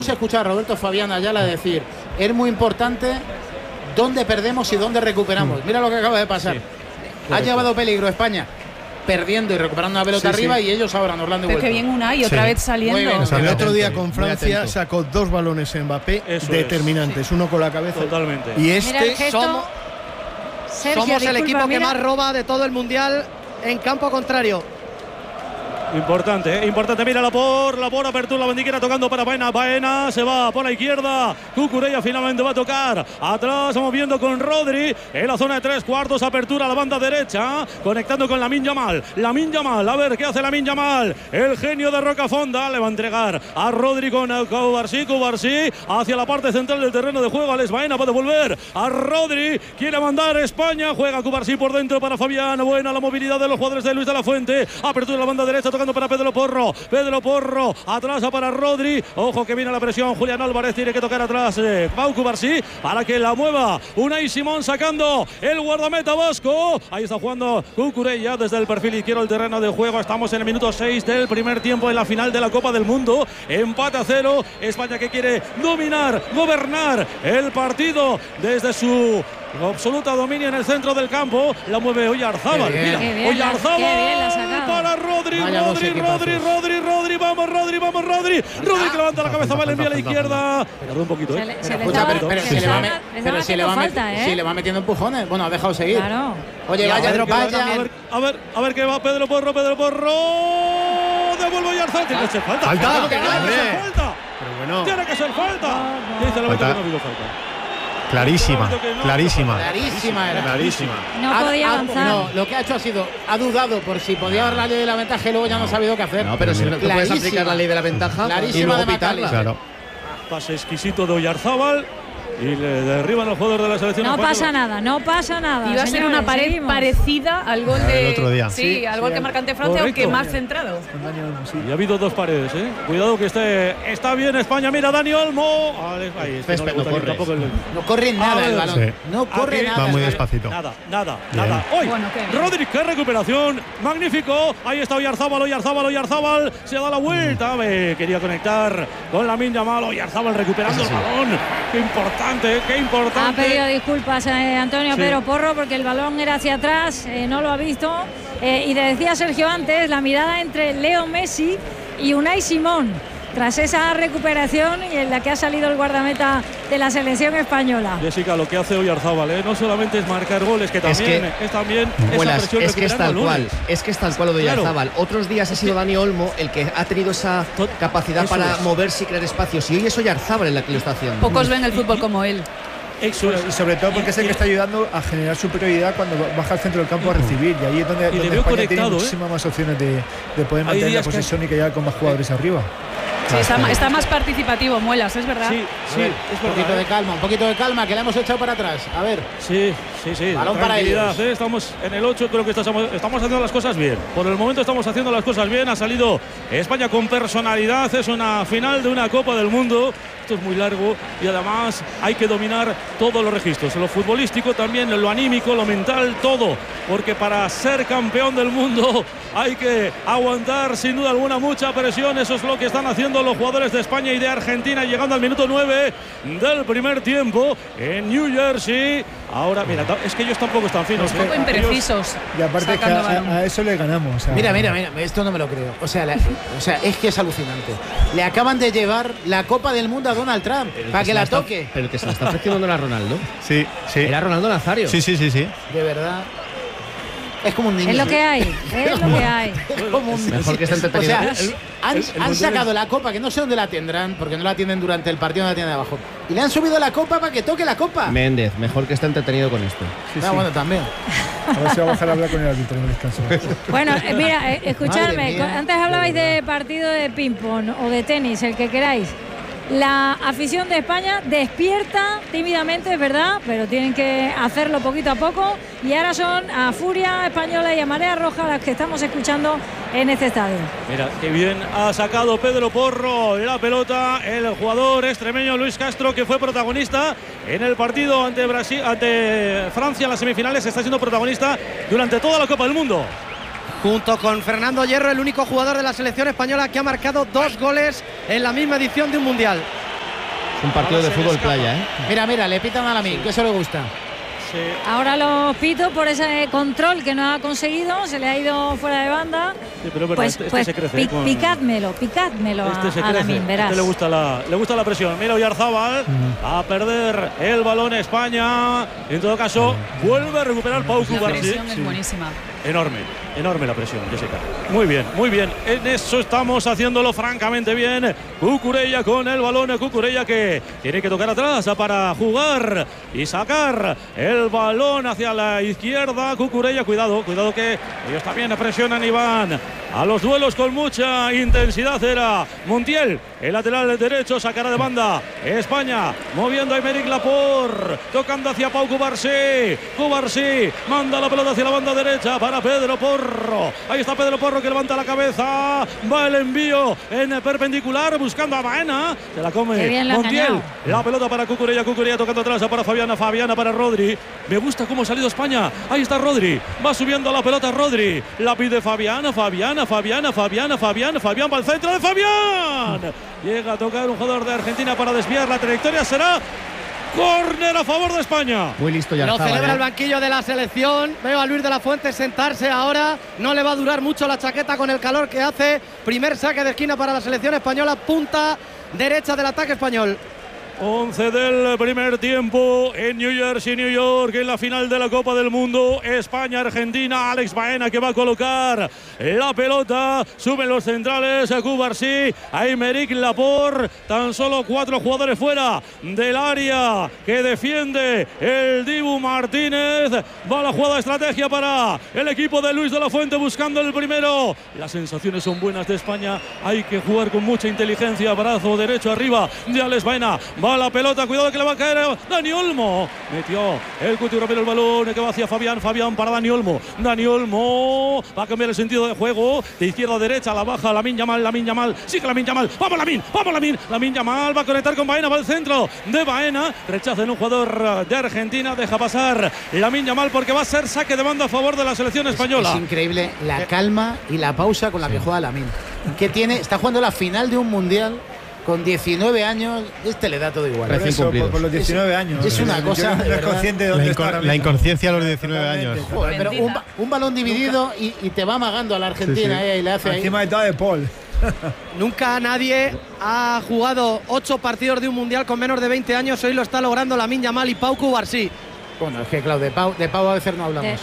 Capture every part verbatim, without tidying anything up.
Se escucha a Roberto Fabián Ayala decir, es muy importante dónde perdemos y dónde recuperamos. Mira lo que acaba de pasar. Sí, ha llevado peligro España perdiendo y recuperando una pelota sí, arriba sí. y ellos ahora nos la han devuelto. Pero que bien Unai, otra sí. vez saliendo. O sea, el otro día con Francia sacó dos balones en Mbappé Eso determinantes, es. uno con la cabeza. Totalmente. Y este gesto, somos, Sergio, somos el equipo mira. que más roba de todo el mundial en campo contrario. Importante, eh, importante. Mira la por, la por apertura, la bandiquera tocando para Baena. Baena se va por la izquierda. Cucurella finalmente va a tocar. Atrás vamos viendo con Rodri en la zona de tres cuartos. Apertura a la banda derecha. Conectando con Lamine Yamal. Lamine Yamal, a ver qué hace Lamine Yamal. El genio de Rocafonda le va a entregar a Rodri con Cubarsí. Cubarsí hacia la parte central del terreno de juego. Alex Baena puede volver a Rodri. Quiere mandar España. Juega Cubarsí por dentro para Fabián. Buena la movilidad de los jugadores de Luis de la Fuente. Apertura a la banda derecha. Para Pedro Porro, Pedro Porro, atrás para Rodri, ojo que viene la presión, Julián Álvarez tiene que tocar atrás, eh, Pau Cubarsí, para que la mueva, Unai Simón sacando el guardameta vasco, ahí está jugando Cucurella desde el perfil izquierdo del terreno de juego, estamos en el minuto seis del primer tiempo en la final de la Copa del Mundo, empate a cero, España que quiere dominar, gobernar el partido desde su absoluta dominio en el centro del campo, la mueve Oyarzábal, mira, Oyarzábal para Rodri, Rodri, Rodri, Rodri, Rodri, vamos Rodri, vamos Rodri, Rodri que levanta la cabeza, va, le envía a la izquierda, pero un poquito, ¿eh? Pero si le va metiendo empujones, bueno, ha dejado seguir. Claro. Oye, vaya, a ver, a ver, a ver qué va Pedro Porro, Pedro Porro, devuelve Oyarzábal, tiene que ser falta, falta, tiene que ser falta, pero bueno, tiene que ser falta, dice el árbitro que no ha habido falta. Clarísima, clarísima. Clarísima era. Clarísima. No podía ha, avanzar. No, lo que ha hecho ha sido, ha dudado por si podía dar la ley de la ventaja y luego ya no, no ha sabido qué hacer. No, pero si no puedes aplicar la ley de la ventaja y luego pitarla. Claro. Pase exquisito de Oyarzábal y le derriban los jugadores de la selección. No pasa nada, no pasa nada. Iba a ser una pared seguimos. parecida al gol de el otro día. Sí, sí al gol sí, que marca ante Francia, aunque más centrado. Y ha habido dos paredes, ¿eh? Cuidado que esté, está bien España. Mira, Dani Olmo. Ahí, es que no, no, corre. El... no corre nada el balón. Sí. No corre Aquí, nada. Va muy despacito. Nada, nada, bien. nada. Hoy, bueno, Rodri, qué recuperación. Magnífico. Ahí está Oyarzábal, Oyarzábal, Oyarzábal. Se da la vuelta. Me quería conectar con Lamine Yamal. Oyarzábal recuperando sí, el balón. Qué importante, qué importante. Ha pedido disculpas eh, Antonio sí. Pedro Porro porque el balón era hacia atrás, eh, no lo ha visto. Eh, y te decía Sergio antes, la mirada entre Leo Messi y Unai Simón. Tras esa recuperación y en la que ha salido el guardameta de la selección española. Jessica, lo que hace Oyarzábal, ¿eh? No solamente es marcar goles, que también es, que, es también buenas, esa presión es que es tal cual, es que es tal cual lo de Oyarzábal. Claro. Otros días ha sido Dani Olmo el que ha tenido esa capacidad Eso para es. moverse y crear espacios. Y hoy es Oyarzábal el que lo está haciendo. Pocos ven el fútbol como él. Eso es. Y sobre todo porque es el que está ayudando a generar superioridad cuando baja al centro del campo a recibir. Y ahí es donde, donde España tiene muchísimas ¿eh? más opciones de, de poder mantener la posesión y que llegar con más jugadores arriba. Sí, está, está más participativo, Muelas, es verdad. Sí, sí, ver, es un poquito de calma, un poquito de calma, que le hemos echado para atrás. A ver. Sí, sí, sí. Balón para ellos. ¿eh? Estamos en el ocho, creo que estamos, estamos haciendo las cosas bien. Por el momento estamos haciendo las cosas bien. Ha salido España con personalidad. Es una final de una Copa del Mundo. Esto es muy largo y además hay que dominar todos los registros. Lo futbolístico también, lo anímico, lo mental, todo. Porque para ser campeón del mundo hay que aguantar sin duda alguna mucha presión. Eso es lo que están haciendo los jugadores de España y de Argentina, llegando al minuto nueve del primer tiempo en New Jersey. Ahora, mira, es que ellos tampoco están finos. Un poco imprecisos. Y aparte que a, a eso le ganamos. A... Mira, mira, mira, esto no me lo creo. O sea, la, o sea, es que es alucinante. Le acaban de llevar la Copa del Mundo a Donald Trump pero para que, que la toque. Está, pero que se la está ofreciendo no era Ronaldo. Sí, sí. Era Ronaldo Nazario. Sí, sí, sí, sí. De verdad. Es como un niño. Es lo que hay, es lo que hay. Es como un Mejor que esté entretenido. O sea, han, el, el han sacado la copa, que no sé dónde la tendrán, porque no la tienen durante el partido, no la tienen abajo. Y le han subido la copa para que toque la copa. Méndez, mejor que esté entretenido con esto. Sí, ah, sí. Bueno, también. A ver si va a bajar a hablar con el árbitro en el descanso. Bueno, eh, mira, eh, escuchadme. Antes hablabais de partido de ping-pong o de tenis, el que queráis. La afición de España despierta tímidamente, es verdad, pero tienen que hacerlo poquito a poco. Y ahora son a Furia Española y a Marea Roja las que estamos escuchando en este estadio. Mira, qué bien ha sacado Pedro Porro la pelota, el jugador extremeño Luis Castro, que fue protagonista en el partido ante Brasil, ante Francia en las semifinales. Está siendo protagonista durante toda la Copa del Mundo. Junto con Fernando Hierro, el único jugador de la selección española que ha marcado dos goles en la misma edición de un mundial. Un partido de fútbol playa, ¿eh? Mira, mira, le pitan a Lamine, que eso le gusta. Sí. Ahora los pito por ese control que no ha conseguido, se le ha ido fuera de banda. Sí, pero, pero pues este, este pues se crece, pi, con... picádmelo, picádmelo este a, a Lamine, verás. Este le gusta la, le gusta la presión. Mira Oyarzabal mm. a perder el balón España. En todo caso, mm. vuelve a recuperar Pau Cubarsí. La presión es sí. buenísima. Enorme, enorme la presión, Jessica. Muy bien, muy bien. En eso estamos haciéndolo francamente bien. Cucurella con el balón. Cucurella que tiene que tocar atrás para jugar y sacar el balón hacia la izquierda. Cucurella, cuidado, cuidado que ellos también presionan y van a los duelos con mucha intensidad. Era Montiel, el lateral derecho, sacará de banda España, moviendo a Aymeric Laporte, tocando hacia Pau Cubarsí. Cubarsí manda la pelota hacia la banda derecha para Pedro Porro. Ahí está Pedro Porro que levanta la cabeza. Va el envío en perpendicular buscando a Baena. Se la come Montiel. La pelota para Cucurella. Cucurella tocando atrás para Fabiana. Fabiana para Rodri. Me gusta cómo ha salido España. Ahí está Rodri. Va subiendo la pelota Rodri. La pide Fabiana. Fabiana. Fabiana. Fabiana. Fabiana. Fabián va al centro de Fabián. Llega a tocar un jugador de Argentina para desviar. La trayectoria será córner a favor de España. Muy listo ya. Lo estaba, celebra ¿eh? el banquillo de la selección. Veo a Luis de la Fuente sentarse ahora. No le va a durar mucho la chaqueta con el calor que hace. Primer saque de esquina para la selección española. Punta derecha del ataque español. once del primer tiempo en New Jersey, New York, en la final de la Copa del Mundo. España-Argentina. Alex Baena que va a colocar la pelota. Suben los centrales. Cubarsí, Aymeric Laporte. Tan solo cuatro jugadores fuera del área que defiende el Dibu Martínez. Va la jugada de estrategia para el equipo de Luis de la Fuente buscando el primero. Las sensaciones son buenas de España. Hay que jugar con mucha inteligencia. Brazo derecho arriba de Alex Baena. Va la pelota, cuidado que le va a caer Dani Olmo. Metió el Cuti Romero el balón que va hacia Fabián. Fabián para Dani Olmo. Dani Olmo va a cambiar el sentido de juego. De izquierda a derecha, la baja Lamine Yamal. Lamine Yamal, sigue Lamine Yamal. Vamos Lamine, vamos Lamine. Lamine Yamal va a conectar con Baena, va al centro de Baena. Rechaza en un jugador de Argentina. Deja pasar Lamine Yamal porque va a ser saque de banda a favor de la selección española. Es, es increíble la calma y la pausa con la que juega Lamine. Que tiene, está jugando la final de un mundial. Con diecinueve años, este le da todo igual. Por, eso, por, por los diecinueve años. Es una cosa. No es consciente de dónde la, está la inconsciencia a los diecinueve años. Joder, pero un, un balón dividido y, y te va amagando a la Argentina. Sí, sí. Eh, y le hace encima ahí. de todo de Paul. Nunca nadie ha jugado ocho partidos de un mundial con menos de veinte años. Hoy lo está logrando Lamine Yamal y Pau Cubarsí. Bueno, es que claro, de Pau, de Pau a veces no hablamos.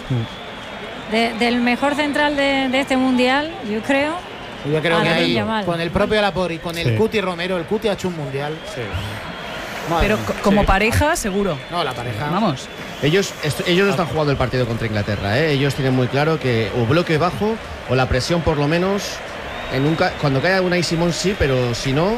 De, de, del mejor central de, de este mundial, yo creo. Yo creo ah, que ahí, Yamal. con el propio Laporte y con el sí. Cuti Romero, el Cuti ha hecho un mundial. Sí. Pero mía. como sí. pareja, seguro. No, la pareja. Vamos. Ellos, ellos no están jugando el partido contra Inglaterra, ¿eh? Ellos tienen muy claro que o bloque bajo o la presión por lo menos. En un ca cuando cae Unai Simón sí, pero si no.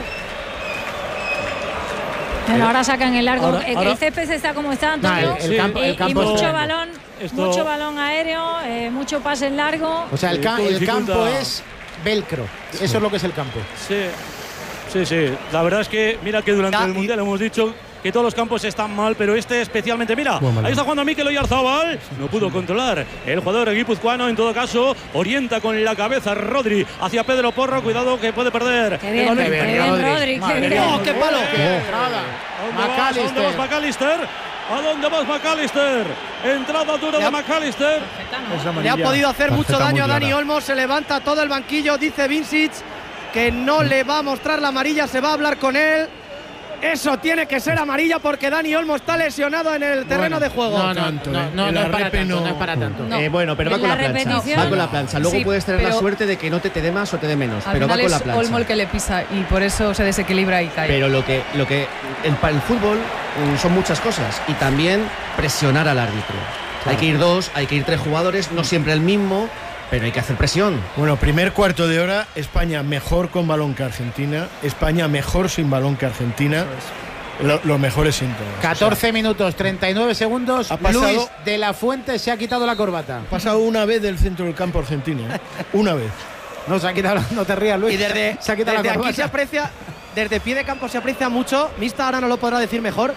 Bueno, ahora sacan el largo. Ahora, el, ahora. el césped está como está, Antonio. No, el, el campo, el campo y, y mucho es balón, Esto... mucho balón aéreo, eh, mucho pase en largo. O sea, el, ca el campo es velcro. Eso es lo que es el campo. Sí, sí, sí. La verdad es que, mira que durante ya, el Mundial hemos dicho que todos los campos están mal, pero este especialmente. Mira, ahí está jugando Mikel Oyarzabal. No pudo controlar el jugador guipuzcoano. En todo caso, orienta con la cabeza Rodri hacia Pedro Porro. Cuidado que puede perder. Qué bien, qué bien, bien Rodri. Rodri qué bien. ¡Oh, qué palo! ¿A dónde vas, McAllister? ¿A dónde vas, McAllister? Entrada dura de McAllister. Le ha podido hacer mucho daño a Dani Olmo. Se levanta todo el banquillo. Dice Vincic que no le va a mostrar la amarilla. Se va a hablar con él. Eso tiene que ser amarilla porque Dani Olmo está lesionado en el terreno bueno, de juego. No, no, no, no, no, no, es, para tanto, no. no es para tanto. No. Eh, bueno, pero va con la, la plancha. Va con la plancha. Luego sí, puedes tener la suerte de que no te, te dé más o te dé menos. Pero va con la plancha. Es Olmo el que le pisa y por eso se desequilibra y cae. Pero lo que, lo que el, para el fútbol um, son muchas cosas y también presionar al árbitro. Claro. Hay que ir dos, hay que ir tres jugadores, no siempre el mismo. Pero hay que hacer presión. Bueno, primer cuarto de hora, España mejor con balón que Argentina. España mejor sin balón que Argentina. Lo, los mejores síntomas. catorce o sea, minutos, treinta y nueve segundos. Ha pasado, Luis de la Fuente se ha quitado la corbata. Ha pasado una vez del centro del campo argentino. ¿eh? Una vez. No, se ha quitado, no te rías, Luis. Y desde, se ha quitado desde la corbata. Aquí se aprecia, desde pie de campo se aprecia mucho. Mista ahora no lo podrá decir mejor.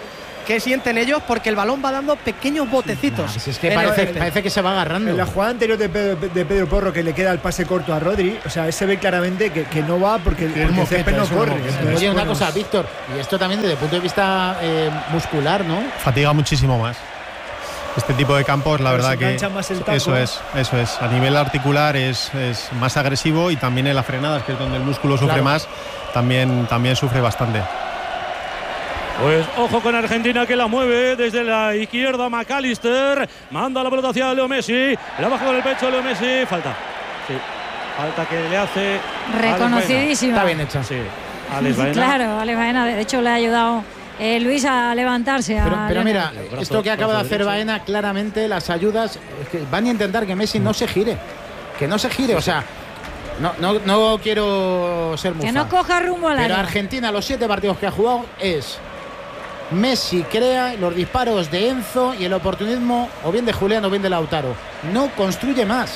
qué sienten ellos, porque el balón va dando pequeños botecitos. Sí, es que parece, parece que se va agarrando. En la jugada anterior de Pedro, de Pedro Porro, que le queda el pase corto a Rodri, o sea, se ve claramente que, que no va porque, porque el césped no corre. Oye, una cosa, Víctor, y esto también desde el punto de vista eh, muscular, ¿no? Fatiga muchísimo más. Este tipo de campos, la Pero verdad que más el taco. eso es, eso es. A nivel articular es, es más agresivo y también en las frenadas, que es donde el músculo sufre Claro. más, también, también sufre bastante. Pues ojo con Argentina, que la mueve desde la izquierda. McAllister manda la pelota hacia Leo Messi, la baja con el pecho Leo Messi, falta. Sí, falta que le hace reconocidísima. Está bien hecha. Sí, Alex Baena. Claro, Alex Baena, de hecho le ha ayudado eh, Luis a levantarse. Pero, a pero mira, Brazo- esto que acaba de brazo hacer derecho. Baena, claramente las ayudas es que van a intentar que Messi no se gire. Que no se gire, o sea, no, no, no quiero ser mufa. que no coja rumbo al Pero área. Argentina, los siete partidos que ha jugado, es Messi crea los disparos de Enzo y el oportunismo o bien de Julián o bien de Lautaro. No construye más.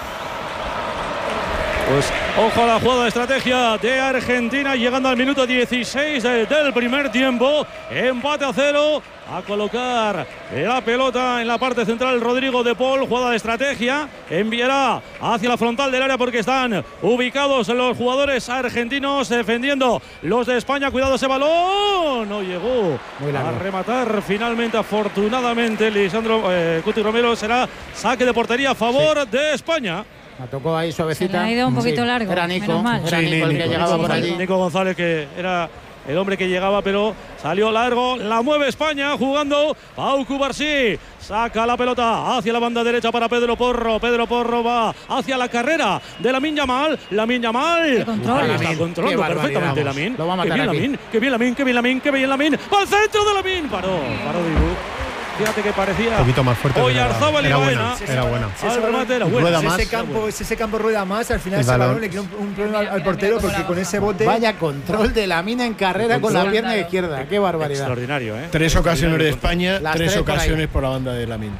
Pues ojo a la jugada de estrategia de Argentina, llegando al minuto dieciséis del primer tiempo. Empate a cero. A colocar la pelota en la parte central Rodrigo de Paul. Jugada de estrategia. Enviará hacia la frontal del área porque están ubicados los jugadores argentinos defendiendo los de España. Cuidado ese balón. No llegó a rematar finalmente, afortunadamente, Lisandro eh, Cuti Romero. Será saque de portería a favor sí. de España. La tocó ahí suavecita. Se le ha ido un poquito sí. largo. Era Nico, menos mal. era Sí, Nico el Nico, que llegaba Nico por González, allí. Nico González, que era el hombre que llegaba, pero salió largo. La mueve España jugando Pau Cubarsí. Saca la pelota hacia la banda derecha para Pedro Porro. Pedro Porro va hacia la carrera de Lamine Yamal. Lamine Yamal. Control. Está controlando perfectamente Lamine. Lo va a matar Qué bien aquí. Lamine, qué bien Lamine, qué bien Lamine, qué bien Lamine. Va al centro de Lamine. Paró, paró Dibu. Fíjate que parecía Un poquito más fuerte. Oyarzábal y Era Baena. buena, era buena. Si Al ese balón remate era bueno. rueda si más. ese campo, si ese campo rueda más, al final El ese balón. balón le crea un, un problema al, al portero porque con ese bote. Vaya control de la mina en carrera con la pierna izquierda. Qué barbaridad. Extraordinario, ¿eh? Tres ocasiones de España, Las tres tres por ahí. ocasiones por la banda de Lamine.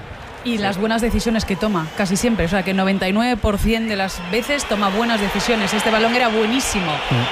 Y las buenas decisiones que toma, casi siempre. O sea, que el noventa y nueve por ciento de las veces toma buenas decisiones. Este balón era buenísimo.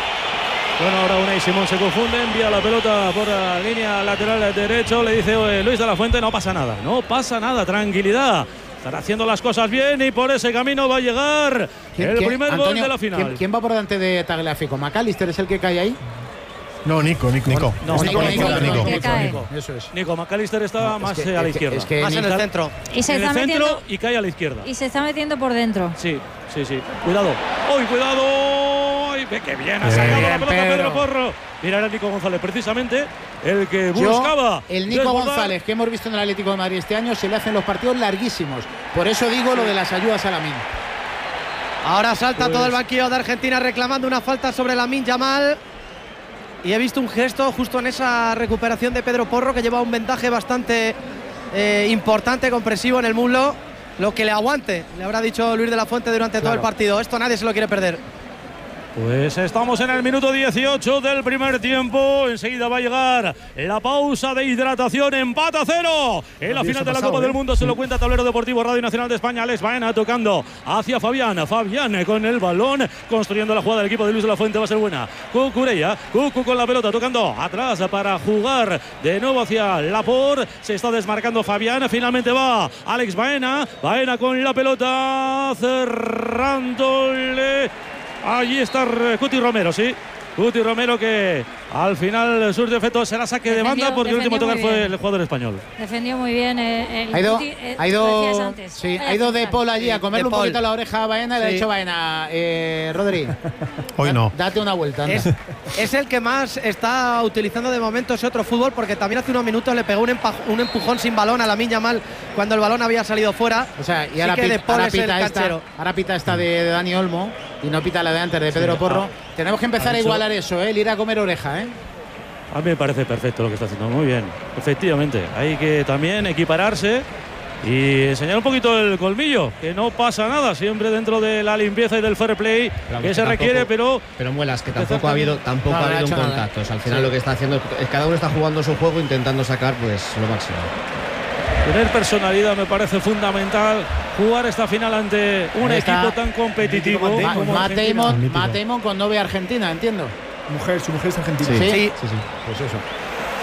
Bueno, ahora Unai Simón se confunde, envía la pelota por la línea lateral derecho, le dice eh, Luis de la Fuente, no pasa nada, no pasa nada, tranquilidad. Están haciendo las cosas bien y por ese camino va a llegar el primer Antonio, gol de la final. ¿quién, quién va por delante de Tagliafico? ¿McAllister es el que cae ahí? No, Nico, Nico. Nico. No, Nico, Nico, Nico, Nico, Nico, que Nico, cae. Nico, Eso es. Nico McAllister está No, es más que- eh, a la es que- izquierda. es que Más en el Está centro. Y se en está el centro metiendo y cae a la izquierda. y se está metiendo por dentro. Sí, sí, sí. Cuidado. ¡Uy, cuidado! ¡Ay, ve que bien ha Bien, sacado la pelota Pedro. Pedro Porro! Mira, era Nico González, precisamente el que Yo, buscaba. el Nico desbordar. González que hemos visto en el Atlético de Madrid este año se le hacen los partidos larguísimos. Por eso digo lo de las ayudas a Lamine. Ahora salta Pues- todo el banquillo de Argentina reclamando una falta sobre Lamine Yamal. Y he visto un gesto justo en esa recuperación de Pedro Porro, que lleva un vendaje bastante eh, importante, compresivo en el muslo. Lo que le aguante, le habrá dicho Luis de la Fuente durante todo Claro. el partido. Esto nadie se lo quiere perder. Pues estamos en el minuto dieciocho del primer tiempo. Enseguida va a llegar la pausa de hidratación. Empate a cero. En la Bien, final se ha de la pasado, Copa ¿eh? del Mundo se lo cuenta Tablero Deportivo Radio Nacional de España. Alex Baena tocando hacia Fabián. Fabián con el balón, construyendo la jugada del equipo de Luis de la Fuente. Va a ser buena. Cucurella. Cucu con la pelota, tocando atrás para jugar de nuevo hacia Laporte. Se está desmarcando Fabián. Finalmente va Alex Baena. Baena con la pelota, cerrándole. Allí está Cuti Romero, sí. Cuti Romero, que al final sus defectos será saque de Defendió- banda porque el último defendió tocar muy fue bien. el jugador español. Defendió muy bien. eh, el Ha ido, Guti, eh, ha lo decías ido, antes. sí, Vaya ha ido de central. Paul allí a comerle De un Paul. poquito la oreja a Baena y le ha Sí. dicho Baena, eh, Rodri, Hoy da- no. date una vuelta. anda. Es, es el que más está utilizando de momento ese otro fútbol, porque también hace unos minutos le pegó un, empa- un empujón sin balón a Lamine Yamal cuando el balón había salido fuera. O sea, y Sí ahora, que pita, De Paul ahora es el pita esta, canchero. ahora pita esta de, de Dani Olmo y no pita la de antes de Pedro Porro. Tenemos que empezar ha a dicho- igualar eso, ¿eh? El ir a comer oreja, ¿eh? A mí me parece perfecto lo que está haciendo, muy bien. Efectivamente, hay que también equipararse y enseñar un poquito el colmillo, que no pasa nada, siempre dentro de la limpieza y del fair play Pero que que se tampoco- requiere, pero Pero Muelas, que Empezó tampoco ha habido, también- tampoco No, ha no ha habido un hecho nada. contacto. O sea, al final Sí. lo que está haciendo es cada uno está jugando su juego, intentando sacar pues lo máximo. tener personalidad me parece fundamental. Jugar esta final ante un Ahí está. equipo tan competitivo Mítico Ma- como Matt Argentina. Damon, Mítico. Matt Damon con novia argentina, entiendo. Mujer, su mujer es argentina. Sí. sí, sí. Pues eso.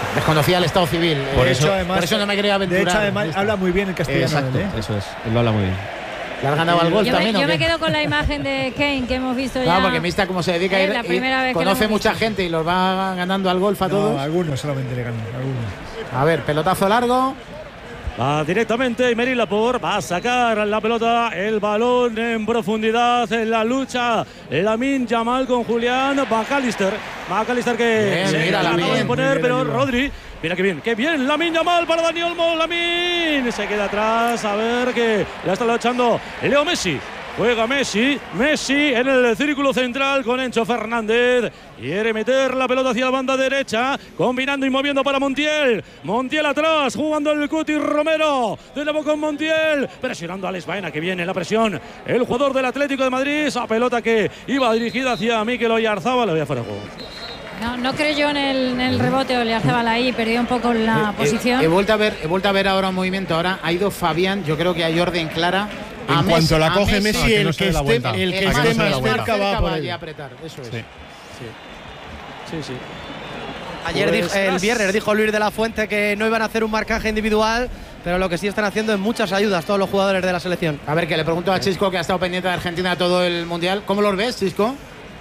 Desconocía el estado civil. Por, eh, eso, además, por eso no me quería aventurar. De hecho, además, habla muy bien el castellano. Exacto, ¿eh? eso es. Él lo habla muy bien. ¿Le has ganado al golf yo también? Me, yo ¿o qué? me quedo con la imagen de Kane que hemos visto ya. Claro, porque Mista, como se dedica a ir, la primera vez que conoce lo hemos mucha visto. gente y los va ganando al golf a No, todos. algunos solamente le ganan. Algunos. A ver, pelotazo largo. Va directamente Aymeric Laporte, va a sacar la pelota, el balón en profundidad, en la lucha Lamine Yamal con Julián McAllister. McAllister que Bien, se mira, acaba Lamine, de poner, muy bien, pero ayuda. Rodri, mira qué bien, qué bien, Lamine Yamal para Dani Olmo, Lamine se queda atrás, a ver que la está luchando Leo Messi. Juega Messi, Messi en el círculo central con Enzo Fernández. Quiere meter la pelota hacia la banda derecha, combinando y moviendo para Montiel. Montiel atrás, jugando el Cuti Romero. De nuevo con Montiel, presionando a Alex Baena, que viene la presión. El jugador del Atlético de Madrid, esa pelota que iba dirigida hacia Mikel Oyarzabal, lo voy a fuera de juego. No, no creyó en el, en el rebote, Oyarzabal ahí, perdió un poco la Eh, posición. He, he vuelto a ver, he vuelto a ver ahora un movimiento. Ahora ha ido Fabián, yo creo que hay orden clara. En a cuanto Messi, la a coge Messi, Messi, que el no que se dé la esté, vuelta. el que el esté que más esté cerca va por allí él. a apretar. Eso es. Sí. Sí, sí. Ayer Pues dijo, el tras- viernes dijo Luis de la Fuente que no iban a hacer un marcaje individual, pero lo que sí están haciendo es muchas ayudas todos los jugadores de la selección. A ver, que le pregunto a Chisco, que ha estado pendiente de Argentina todo el mundial. ¿Cómo los ves, Chisco?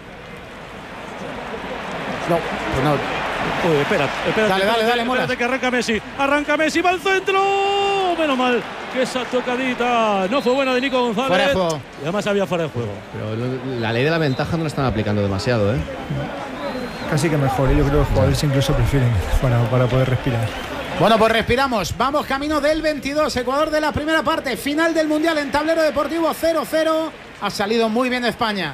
No, pues no. Uy, espera, espera. Dale, dale, dale, Mola. Espérate que arranca Messi. Arranca Messi, va al centro. Menos mal que esa tocadita no fue buena de Nico González. Fuera de juego. Y además había fuera de juego. Pero lo- la ley de la ventaja no la están aplicando demasiado, ¿eh? Casi que mejor. ¿eh? Yo creo que los jugadores incluso prefieren para, para poder respirar. Bueno, pues respiramos. Vamos camino del veintidós. Ecuador de la primera parte. Final del mundial en tablero deportivo cero cero. Ha salido muy bien España.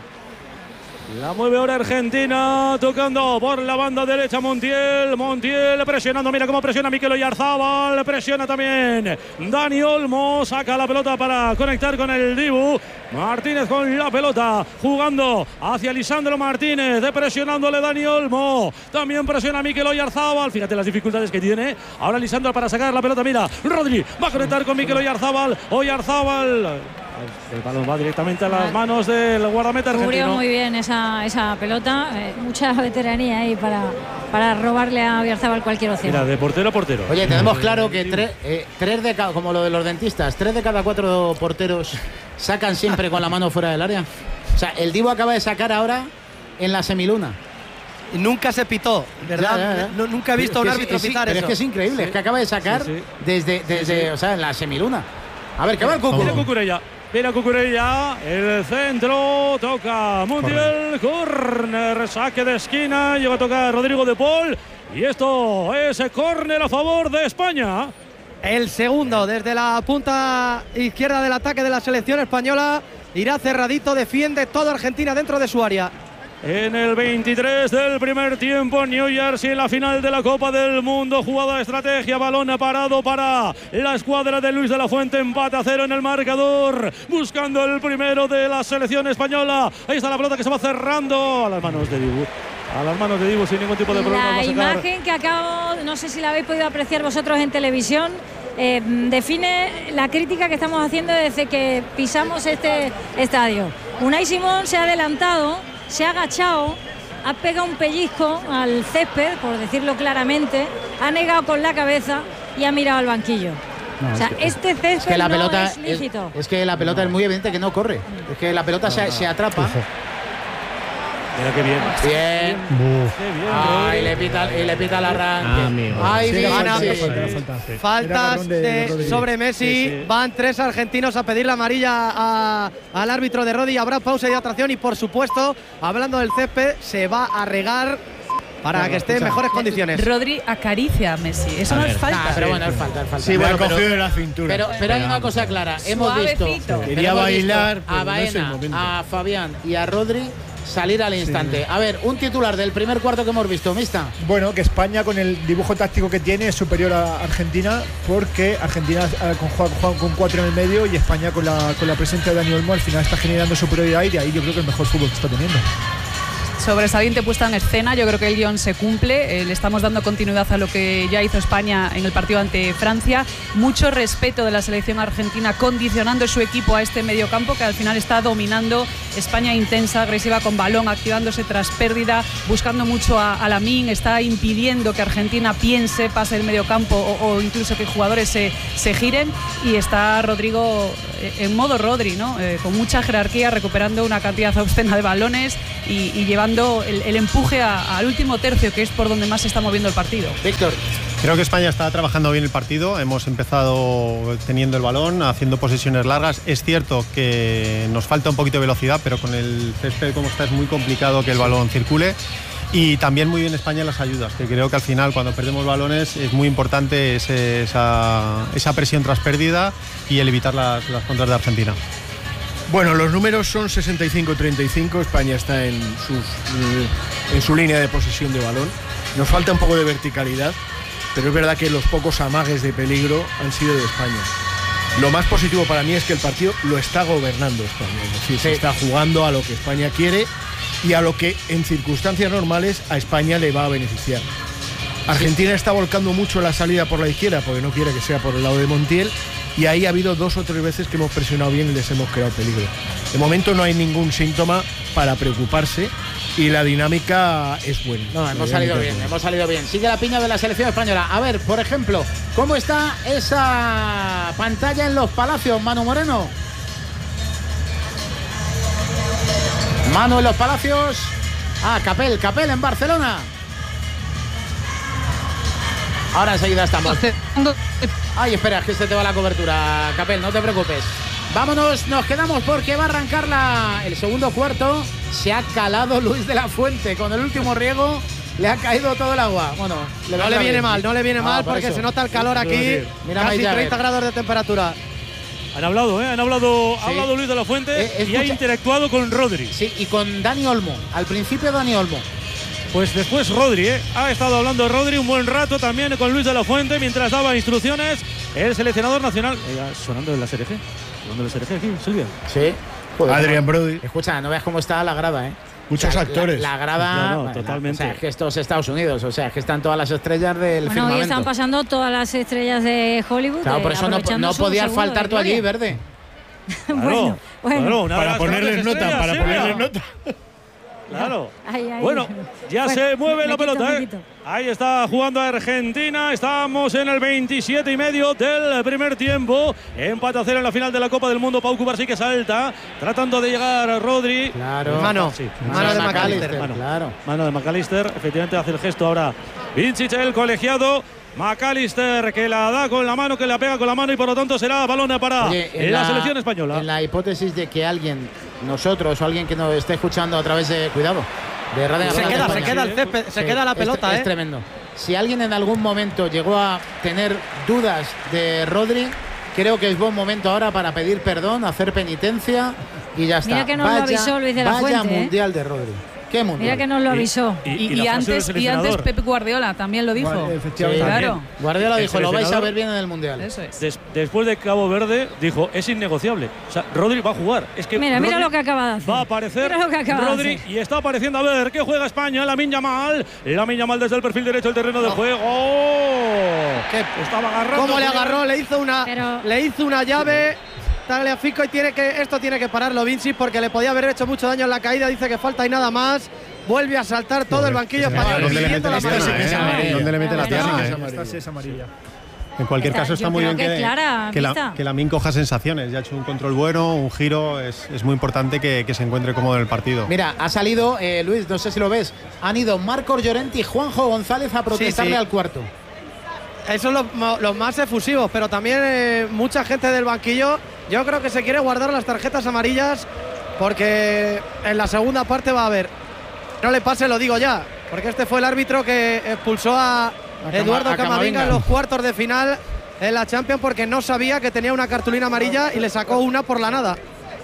La mueve ahora Argentina, tocando por la banda derecha Montiel, Montiel presionando, mira cómo presiona Mikel Oyarzabal, presiona también Dani Olmo, saca la pelota para conectar con el Dibu, Martínez con la pelota, jugando hacia Lisandro Martínez, presionándole Dani Olmo, también presiona Mikel Oyarzabal, fíjate las dificultades que tiene, ahora Lisandro para sacar la pelota, mira, Rodri va a conectar con Mikel Oyarzabal, Oyarzabal. El balón va directamente a las manos del guardameta Cubrió argentino. muy bien esa, esa pelota, eh, mucha veteranía ahí para, para robarle a Oyarzabal cualquier opción. Mira, de portero a portero. Oye, tenemos claro que tres, eh, tres de cada, como lo de los dentistas, tres de cada cuatro porteros sacan siempre con la mano fuera del área. O sea, el Dibu acaba de sacar ahora en la semiluna. Y nunca se pitó, ¿verdad? Ya, ya, ya. No, nunca he visto a un Es que árbitro es- es- pitar pero eso. es que es increíble, es que acaba de sacar Sí, sí. desde, desde o sea, en la semiluna. A ver, ¿qué va el Cucu? Mira Cucurella. Mira Cucurella. El centro. Toca Montiel. Corner. Saque de esquina. Llega a tocar Rodrigo de Paul. Y esto es córner a favor de España. El segundo desde la punta izquierda del ataque de la selección española. Irá cerradito, defiende toda Argentina dentro de su área. En el veintitrés del primer tiempo, New Jersey en la final de la Copa del Mundo. Jugada de estrategia, balón parado para la escuadra de Luis de la Fuente. Empate a cero en el marcador. Buscando el primero de la selección española. Ahí está la pelota que se va cerrando a las manos de Dibu. A las manos de Dibu sin ningún tipo de problema. La va a sacar. imagen que acabo, no sé si la habéis podido apreciar vosotros en televisión, eh, define la crítica que estamos haciendo desde que pisamos este estadio. Unai Simón se ha adelantado, se ha agachado, ha pegado un pellizco al césped, por decirlo claramente, ha negado con la cabeza y ha mirado al banquillo. No, o sea, es que- este césped Es que la no pelota es lícito. es, es que la pelota es muy evidente que no corre. Es que la pelota se, se atrapa. Mira qué bien. Bien. Qué bien. Ay, le pita, y le pita el arranque. Ah, amigo. Ay, Sí, bien, era falta, sí. era falta, era falta. Era Faltas agarrón de- de de- Rodri. sobre Messi. Sí, sí. Van tres argentinos a pedir la amarilla a- al árbitro de Rodri. Habrá pausa y atracción. Y por supuesto, hablando del césped, se va a regar para Claro, que esté en escucha. mejores condiciones. Rodri acaricia a Messi. Eso no es falta. Ah, pero bueno, es falta, es falta. Sí, Bueno, me ha pero- cogido de la cintura. Pero, pero hay una cosa clara, hemos visto, Suavecito. pero Quería hemos bailar, visto pero a no es el Baena, momento. a Fabián y a Rodri salir al instante. A ver, un titular del primer cuarto que hemos visto, Mista. Bueno, que España con el dibujo táctico que tiene es superior a Argentina porque Argentina eh, con, juega, juega con cuatro en el medio y España con la, con la presencia de Dani Olmo al final está generando superioridad y de ahí yo creo que el mejor fútbol que está teniendo. sobresaliente puesta en escena. Yo creo que el guión se cumple. Eh, le estamos dando continuidad a lo que ya hizo España en el partido ante Francia. Mucho respeto de la selección argentina condicionando su equipo a este mediocampo que al final está dominando. España intensa, agresiva con balón, activándose tras pérdida, buscando mucho a, a Lamine, está impidiendo que Argentina piense, pase el mediocampo o, o incluso que jugadores se, se giren, y está Rodrigo en modo Rodri, ¿no? Eh, con mucha jerarquía, recuperando una cantidad obscena de balones y, y llevando el, el empuje a, al último tercio, que es por donde más se está moviendo el partido. Víctor. Creo que España está trabajando bien el partido. Hemos empezado teniendo el balón, haciendo posesiones largas. Es cierto que nos falta un poquito de velocidad, pero con el césped como está es muy complicado que el balón circule. Y también muy bien España en las ayudas, que creo que al final cuando perdemos balones es muy importante ese, esa, esa presión tras pérdida y el evitar las, las contras de Argentina. Bueno, los números son sesenta y cinco treinta y cinco. España está en, sus, en su línea de posesión de balón. Nos falta un poco de verticalidad, pero es verdad que los pocos amagues de peligro han sido de España. Lo más positivo para mí es que el partido lo está gobernando España, es decir, sí. se está jugando a lo que España quiere y a lo que en circunstancias normales a España le va a beneficiar. Argentina sí. está volcando mucho la salida por la izquierda porque no quiere que sea por el lado de Montiel, y ahí ha habido dos o tres veces que hemos presionado bien y les hemos creado peligro. De momento no hay ningún síntoma para preocuparse y la dinámica es buena. No, hemos salido bien, hemos salido bien. Sigue la piña de la selección española. A ver, por ejemplo, ¿cómo está esa pantalla en Los Palacios, Manu Moreno? Manu en Los Palacios. Ah, Capel, Capel en Barcelona. Ahora enseguida estamos. Ay, espera, es que se te va la cobertura, Capel, no te preocupes. Vámonos, nos quedamos porque va a arrancar la, el segundo cuarto. Se ha calado Luis de la Fuente con el último riego. Le ha caído todo el agua. Bueno, le no le viene bien. mal, no le viene ah, mal por porque eso. se nota el calor aquí. Mira, casi treinta grados de temperatura. Han hablado, ¿eh? Han hablado, sí. ha hablado Luis de la Fuente eh, y ha interactuado con Rodri. Sí, y con Dani Olmo. Al principio Dani Olmo. Pues después Rodri, ¿eh? Ha estado hablando Rodri un buen rato también con Luis de la Fuente mientras daba instrucciones el seleccionador nacional. Eh, sonando en la S R G. Sonando en la S R G aquí, Silvia. Sí. Joder, Adrián Brody. Escucha, no veas cómo está la grada, ¿eh? Muchos o sea, actores. La, la grada. No, no, totalmente. La, o sea, es que esto es Estados Unidos. O sea, es que están todas las estrellas del bueno, firmamento. Hoy están pasando todas las estrellas de Hollywood. Claro, por eso no, no podías faltar tú allí, Verde. Claro, bueno, bueno. Claro, para ponerles nota, para ponerles nota. Claro. Ay, ay. Bueno, ya bueno, se mueve la quito, pelota, ¿eh? Ahí está jugando Argentina. Estamos en el veintisiete y medio del primer tiempo. Empate a cero en la final de la Copa del Mundo. Pau Cubarsí que salta, tratando de llegar a Rodri. Claro. Mano. Sí. Mano, mano de McAllister. Mano. Claro. Mano de McAllister. Efectivamente hace el gesto ahora Vincic, el colegiado. McAllister que la da con la mano, que la pega con la mano y por lo tanto será balón para Oye, la, la selección española. En la hipótesis de que alguien, nosotros o alguien que nos esté escuchando a través de, cuidado, de Radio Se Nacional queda, de se queda el césped, se sí, queda la pelota, es, ¿eh? Es tremendo. Si alguien en algún momento llegó a tener dudas de Rodri, creo que es buen momento ahora para pedir perdón, hacer penitencia y ya está. Mira que nos vaya, lo avisó Luis de la vaya Fuente, mundial ¿eh? de Rodri. ¿Qué mundial? Mira que nos lo avisó. Y, y, y, y, y antes, y antes Pep Guardiola también lo dijo. Vale, efectivamente. Sí, claro. Guardiola dijo, lo vais a ver bien en el mundial. Eso es. Des, después de Cabo Verde dijo, es innegociable. O sea, Rodri va a jugar. Es que mira, Rodri mira lo que acaba de hacer. Va a aparecer mira lo que acaba Rodri de hacer. y está apareciendo a ver qué juega España. Lamine Yamal. Lamine Yamal desde el perfil derecho del terreno de juego. ¿Qué? Estaba agarrando. ¿Cómo le agarró? Le hizo una, Pero... le hizo una llave. Tagliafico y tiene que, esto tiene que pararlo Vinci porque le podía haber hecho mucho daño en la caída. Dice que falta y nada más. Vuelve a saltar todo el banquillo español. ¿Dónde le mete la pierna? ¿Dónde le mete la pierna? Esta sí es amarilla. En cualquier caso está muy bien que, que, clara, que, la, que Lamine coja sensaciones. Ya ha hecho un control bueno, un giro. Es, es muy importante que, que se encuentre cómodo en el partido. Mira, ha salido, eh, Luis, no sé si lo ves, han ido Marcos Llorente y Juanjo González a protestarle sí, sí. al cuarto. Esos son los, los más efusivos, pero también eh, mucha gente del banquillo. Yo creo que se quiere guardar las tarjetas amarillas porque en la segunda parte va a haber. No le pase, lo digo ya, porque este fue el árbitro que expulsó a, a Eduardo a Camavinga en los cuartos de final en la Champions porque no sabía que tenía una cartulina amarilla y le sacó una por la nada.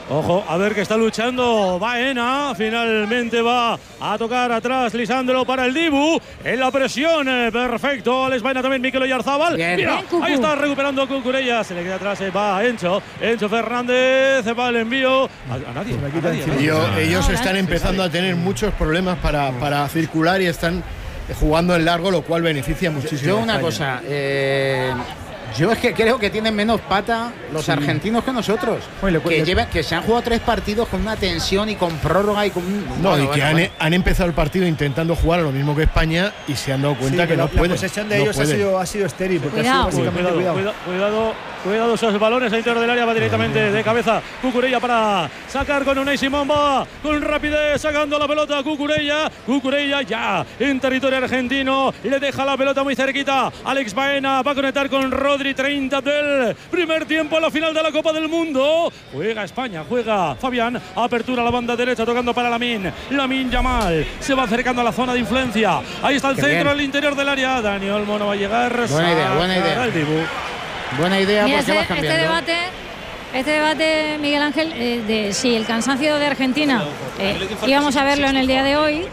Ojo, a ver que está luchando Baena. Finalmente va a tocar atrás Lisandro para el Dibu. En la presión, eh, perfecto. Alex Baena también, Mikel Oyarzábal. Mira, Bien, ahí está recuperando Cucurella. Se le queda atrás, eh, va Encho. Encho Fernández, va el envío. A, a nadie. A nadie, ¿no? Ellos, ellos están empezando a tener muchos problemas para, para circular y están jugando en largo, lo cual beneficia muchísimo. Yo una cosa, eh, yo es que creo que tienen menos pata los sí. argentinos que nosotros. Bueno, que, llevan, que se han jugado tres partidos con una tensión y con prórroga y con un... No, bueno, y que bueno, han, bueno. han empezado el partido intentando jugar a lo mismo que España y se han dado cuenta sí, que, que no pueden. La posesión de no ellos ha sido, ha sido estéril. Porque cuidado. Ha sido básicamente cuidado, cuidado, cuidado, cuidado esos balones al interior del área, va directamente de cabeza Cucurella para sacar con Unai Simón, va con rapidez sacando la pelota Cucurella. Cucurella ya en territorio argentino, le deja la pelota muy cerquita. Alex Baena va a conectar con Rodri, treinta del primer tiempo, a la final de la Copa del Mundo. Juega España, juega Fabián, apertura a la banda derecha, tocando para Lamine. Lamine Yamal se va acercando a la zona de influencia. Ahí está el Qué centro al interior del área. Dani Olmo no va a llegar. Buena idea, buena idea. Buena idea. Mira, porque este, vas cambiando. este debate, este debate, Miguel Ángel, eh, de si el cansancio de Argentina eh, íbamos a verlo en el día de hoy.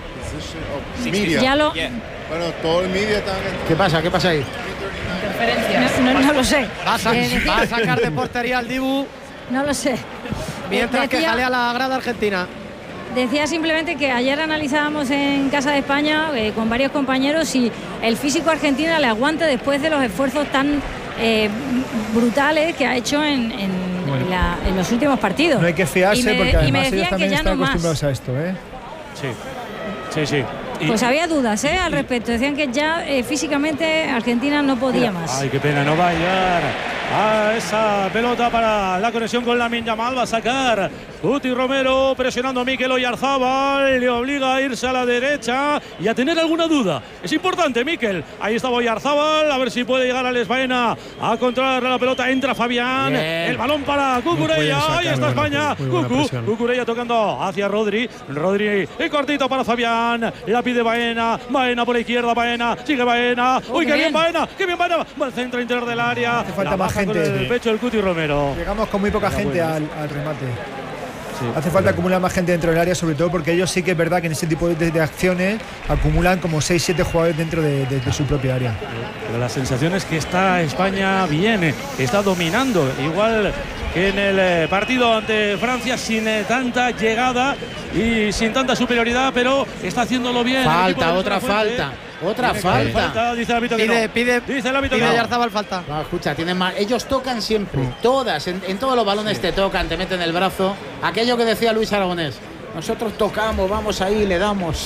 Ya lo. Bueno, todo el media está. ¿Qué pasa? ¿Qué pasa ahí? Interferencias. No, no, no lo sé. Va a, sa eh, va a sacar de portería al Dibu. No lo sé. Mientras decía, que jalea la grada argentina. Decía simplemente que ayer analizábamos en Casa de España eh, con varios compañeros si el físico argentino le aguanta después de los esfuerzos tan eh, brutales que ha hecho en, en, bueno. la, en los últimos partidos. No hay que fiarse me, porque además ellos también ya están no acostumbrados más. a esto, ¿eh? Sí, sí, sí. Y, pues había dudas ¿eh? al respecto. Decían que ya eh, físicamente Argentina no podía mira, más. Ay, qué pena, no va a llegar a esa pelota para la conexión con Lamine Yamal. Va a sacar Guti Romero presionando a Mikel Oyarzábal. Le obliga a irse a la derecha y a tener alguna duda. Es importante, Mikel. Ahí está Oyarzábal. A ver si puede llegar Alex Baena a controlar la pelota. Entra Fabián. Bien. El balón para Cucurella. Ahí está España. Cucu. Cucurella tocando hacia Rodri. Rodri y cortito para Fabián. La pide Baena. Baena por la izquierda. Baena. Sigue Baena. Oh, Uy, qué bien. bien Baena. Qué bien Baena. Va al centro interior del área. Hace falta más gente. Con el pecho del Guti Romero. Llegamos con muy poca Era gente al, al remate. Sí, Hace falta acumular más gente dentro del área, sobre todo porque ellos sí que es verdad que en ese tipo de, de acciones acumulan como seis siete jugadores dentro de, de, de su propia área. Pero la sensación es que está España bien, está dominando, igual que en el partido ante Francia, sin eh, tanta llegada y sin tanta superioridad, pero está haciéndolo bien. Falta, otra falta. Otra falta. falta. Dice el árbitro que pide, no. pide, Dice el árbitro pide que no. Oyarzábal falta. No, escucha, tienen más. Ellos tocan siempre, mm. todas, en, en todos los balones sí. te tocan, te meten el brazo. Aquello que decía Luis Aragonés. Nosotros tocamos, vamos ahí, le damos.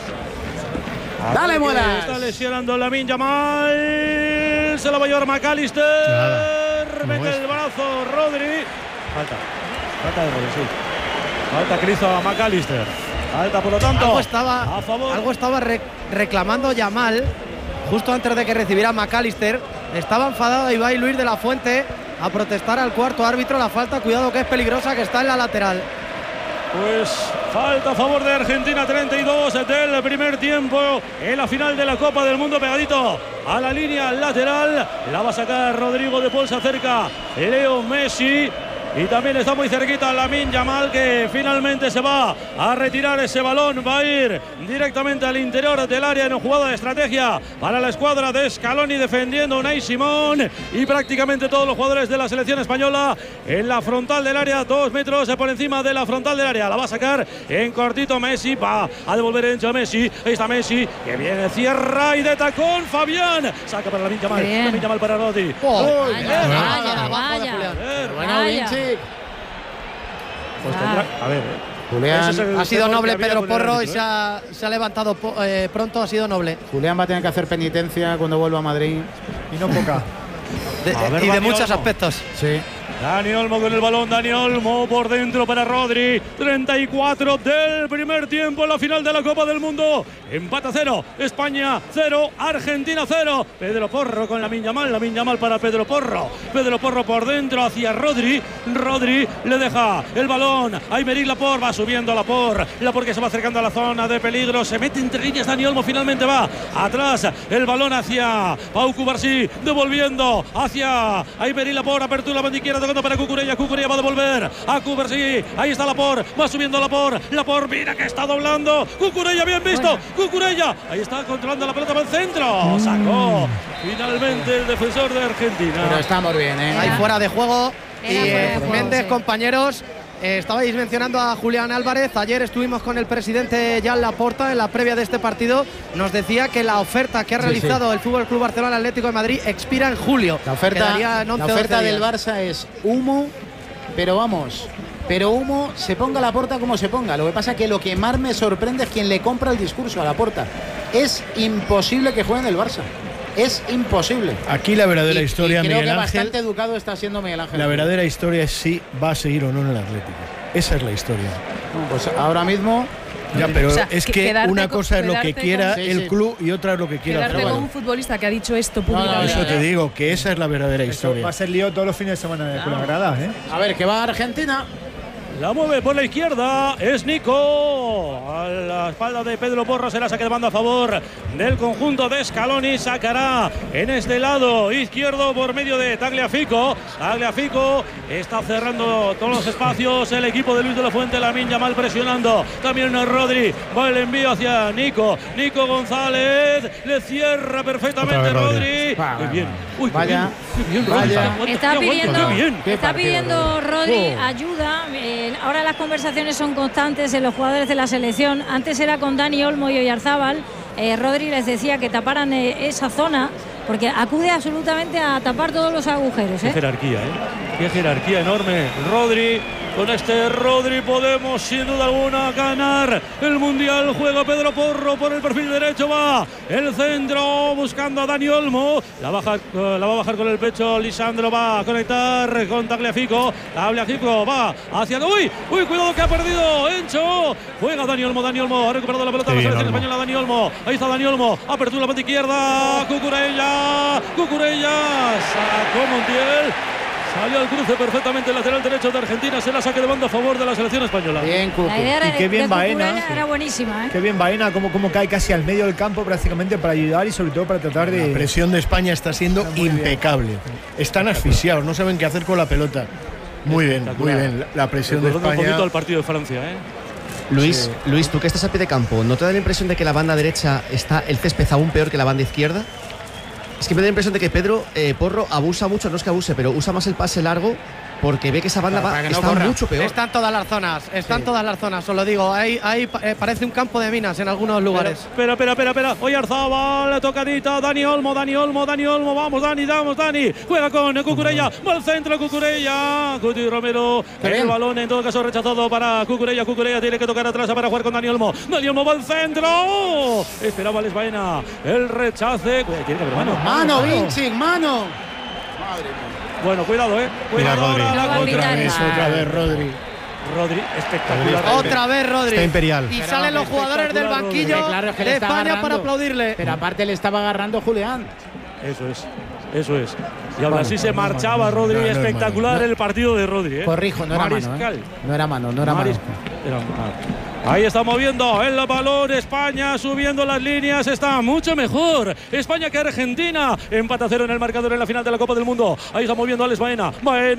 Dale, Molas. Está lesionando Lamine Yamal. Se lo va a llevar McAllister. No Mete es. el brazo Rodri. Falta. Falta de Rodri, sí. Falta que hizo a McAllister. Falta, por lo tanto. Algo estaba, a favor. Algo estaba re reclamando Yamal justo antes de que recibiera McAllister. Estaba enfadado Ibai Luis de la Fuente a protestar al cuarto árbitro la falta. Cuidado que es peligrosa, que está en la lateral. Pues falta a favor de Argentina, treinta y dos del primer tiempo en la final de la Copa del Mundo, pegadito a la línea lateral. La va a sacar Rodrigo de Paul, se acerca Leo Messi. Y también está muy cerquita Lamine Yamal, que finalmente se va a retirar ese balón. Va a ir directamente al interior del área en jugada de estrategia para la escuadra de Scaloni, defendiendo a Unai Simón. Y prácticamente todos los jugadores de la selección española en la frontal del área, dos metros por encima de la frontal del área. La va a sacar en cortito Messi, va a devolver en Messi. Ahí está Messi, que viene, cierra y de tacón Fabián. Saca para Lamine Yamal, Lamine Yamal para Rodri. Oh, oh, vaya, vaya, vaya, bueno, Vinci. Pues tendrá, a ver, Julián, ha sido noble Pedro Porro y se ha, se ha levantado eh, pronto, ha sido noble. Julián va a tener que hacer penitencia cuando vuelva a Madrid. Y no poca. De, ver, y de muchos Olmo. aspectos. Sí. Dani Olmo con el balón, Dani Olmo por dentro para Rodri. treinta y cuatro del primer tiempo en la final de la Copa del Mundo. Empate a cero, España cero, Argentina cero. Pedro Porro con Lamine Yamal, Lamine Yamal para Pedro Porro. Pedro Porro por dentro hacia Rodri. Rodri le deja el balón a Aymeric Laporte, va subiendo Laporte. Laporte que se va acercando a la zona de peligro, se mete entre líneas Dani Olmo, finalmente va atrás el balón hacia Pau Cubarsí, devolviendo hacia Aymeric Laporte, apertura banda izquierda tocando para Cucurella. Cucurella va a devolver a Cooper, sí. Ahí está Laporte, va subiendo Laporte. Laporte, mira que está doblando. Cucurella, bien visto. Bueno. Cucurella, ahí está controlando la pelota para el centro. Mm. Sacó finalmente el defensor de Argentina. Pero estamos bien, ¿eh? Ahí fuera de juego. Era y fuera de eh, juego, Méndez, sí. compañeros. Eh, estabais mencionando a Julián Álvarez. Ayer estuvimos con el presidente Joan Laporta en la previa de este partido. Nos decía que la oferta que ha realizado sí, sí. el Fútbol Club Barcelona Atlético de Madrid expira en julio. La oferta, la oferta del Barça es humo, pero vamos, pero humo, se ponga Laporta como se ponga. Lo que pasa es que lo que más me sorprende es quien le compra el discurso a Laporta. Es imposible que juegue en el Barça. Es imposible. Aquí la verdadera y, historia, y creo Miguel que Ángel. Bastante educado está siendo Miguel Ángel. La verdadera historia es si va a seguir o no en el Atlético. Esa es la historia. No, pues ahora mismo. Ya, pero o sea, es que una cosa es lo que quiera con, sí, el sí. club y otra es lo que quiera Quedarte el con un futbolista que ha dicho esto públicamente. No, no, eso te digo, que esa es la verdadera eso historia. Va a ser lío todos los fines de semana claro. con las gradas, ¿eh? A ver, que va a Argentina. La mueve por la izquierda, es Nico. A la espalda de Pedro Porro será saque de banda a favor del conjunto de Scaloni. Sacará en este lado izquierdo por medio de Tagliafico. Tagliafico está cerrando todos los espacios. El equipo de Luis de la Fuente, Lamine Yamal presionando. También Rodri. Va el envío hacia Nico. Nico González le cierra perfectamente Rodri. Muy bien. Uy, vaya, qué bien, vaya. Rodri. Está pidiendo, qué bien. está pidiendo Rodri Oh. ayuda. Eh, ahora las conversaciones son constantes en los jugadores de la selección. Antes era con Dani Olmo y Oyarzábal. Eh, Rodri les decía que taparan eh, esa zona porque acude absolutamente a tapar todos los agujeros. ¿eh? Qué jerarquía, ¿eh? Qué jerarquía enorme. Rodri. Con este Rodri podemos sin duda alguna ganar el Mundial. Juega Pedro Porro por el perfil derecho. Va el centro buscando a Dani Olmo. La, baja, la va a bajar con el pecho. Lisandro va a conectar con Tagliafico. Tagliafico va hacia... ¡Uy! ¡Uy! Cuidado que ha perdido Encho. Juega Dani Olmo. Dani Olmo ha recuperado la pelota. Sí, la selección Olmo. española. Dani Olmo. Ahí está Dani Olmo. Apertura la parte izquierda. Cucurella. Cucurella. Sacó Montiel. Salió al cruce perfectamente el lateral derecho de Argentina. Será saque de banda a favor de la selección española. Bien, Cucu. La idea y qué bien de Baena. Era buenísima, ¿eh? Qué bien Baena, como, como cae casi al medio del campo prácticamente para ayudar y sobre todo para tratar de... La presión de España está siendo está impecable. Bien. Están asfixiados, no saben qué hacer con la pelota. Muy bien, muy bien. La presión de España. Un poquito al partido de Francia, ¿eh? Luis, sí. Luis, tú que estás a pie de campo, ¿no te da la impresión de que la banda derecha está el césped aún peor que la banda izquierda? Es que me da la impresión de que Pedro eh, Porro abusa mucho, no es que abuse, pero usa más el pase largo porque ve que esa banda va, no está corra. mucho peor. Están todas las zonas, están sí. todas las zonas, os lo digo. Ahí, ahí eh, parece un campo de minas en algunos lugares. Espera, espera, espera, espera. Oyarzábal, tocadita, Dani Olmo, Dani Olmo, Dani Olmo. Vamos, Dani, vamos, Dani. Juega con Cucurella, va al centro, Cucurella. Cuti Romero, el balón en todo caso rechazado para Cucurella. Cucurella tiene que tocar atrás para jugar con Dani Olmo. Dani Olmo va al centro. Esperaba Les Baena el rechace. Tiene que haber mano. Mano, Vinci, mano. Madre mía. Bueno, cuidado, eh. Cuidado ahora. Otra vez, otra vez Rodri. Rodri, espectacular. Otra vez Rodri. Está imperial. Y pero salen los jugadores del banquillo Rodri. Claro, es que de España agarrando. Para aplaudirle. Pero aparte le estaba agarrando Julián. Eso es, eso es. Y aún así se marchaba Rodri. No, no espectacular no. el partido de Rodri. ¿eh? Corrijo, no era Mariscal. mano. ¿eh? No era mano, no era Mariscal. mano. Era mano. Ahí está moviendo el balón España, subiendo las líneas, está mucho mejor España que Argentina. Empate a cero en el marcador en la final de la Copa del Mundo. Ahí está moviendo Alex Baena.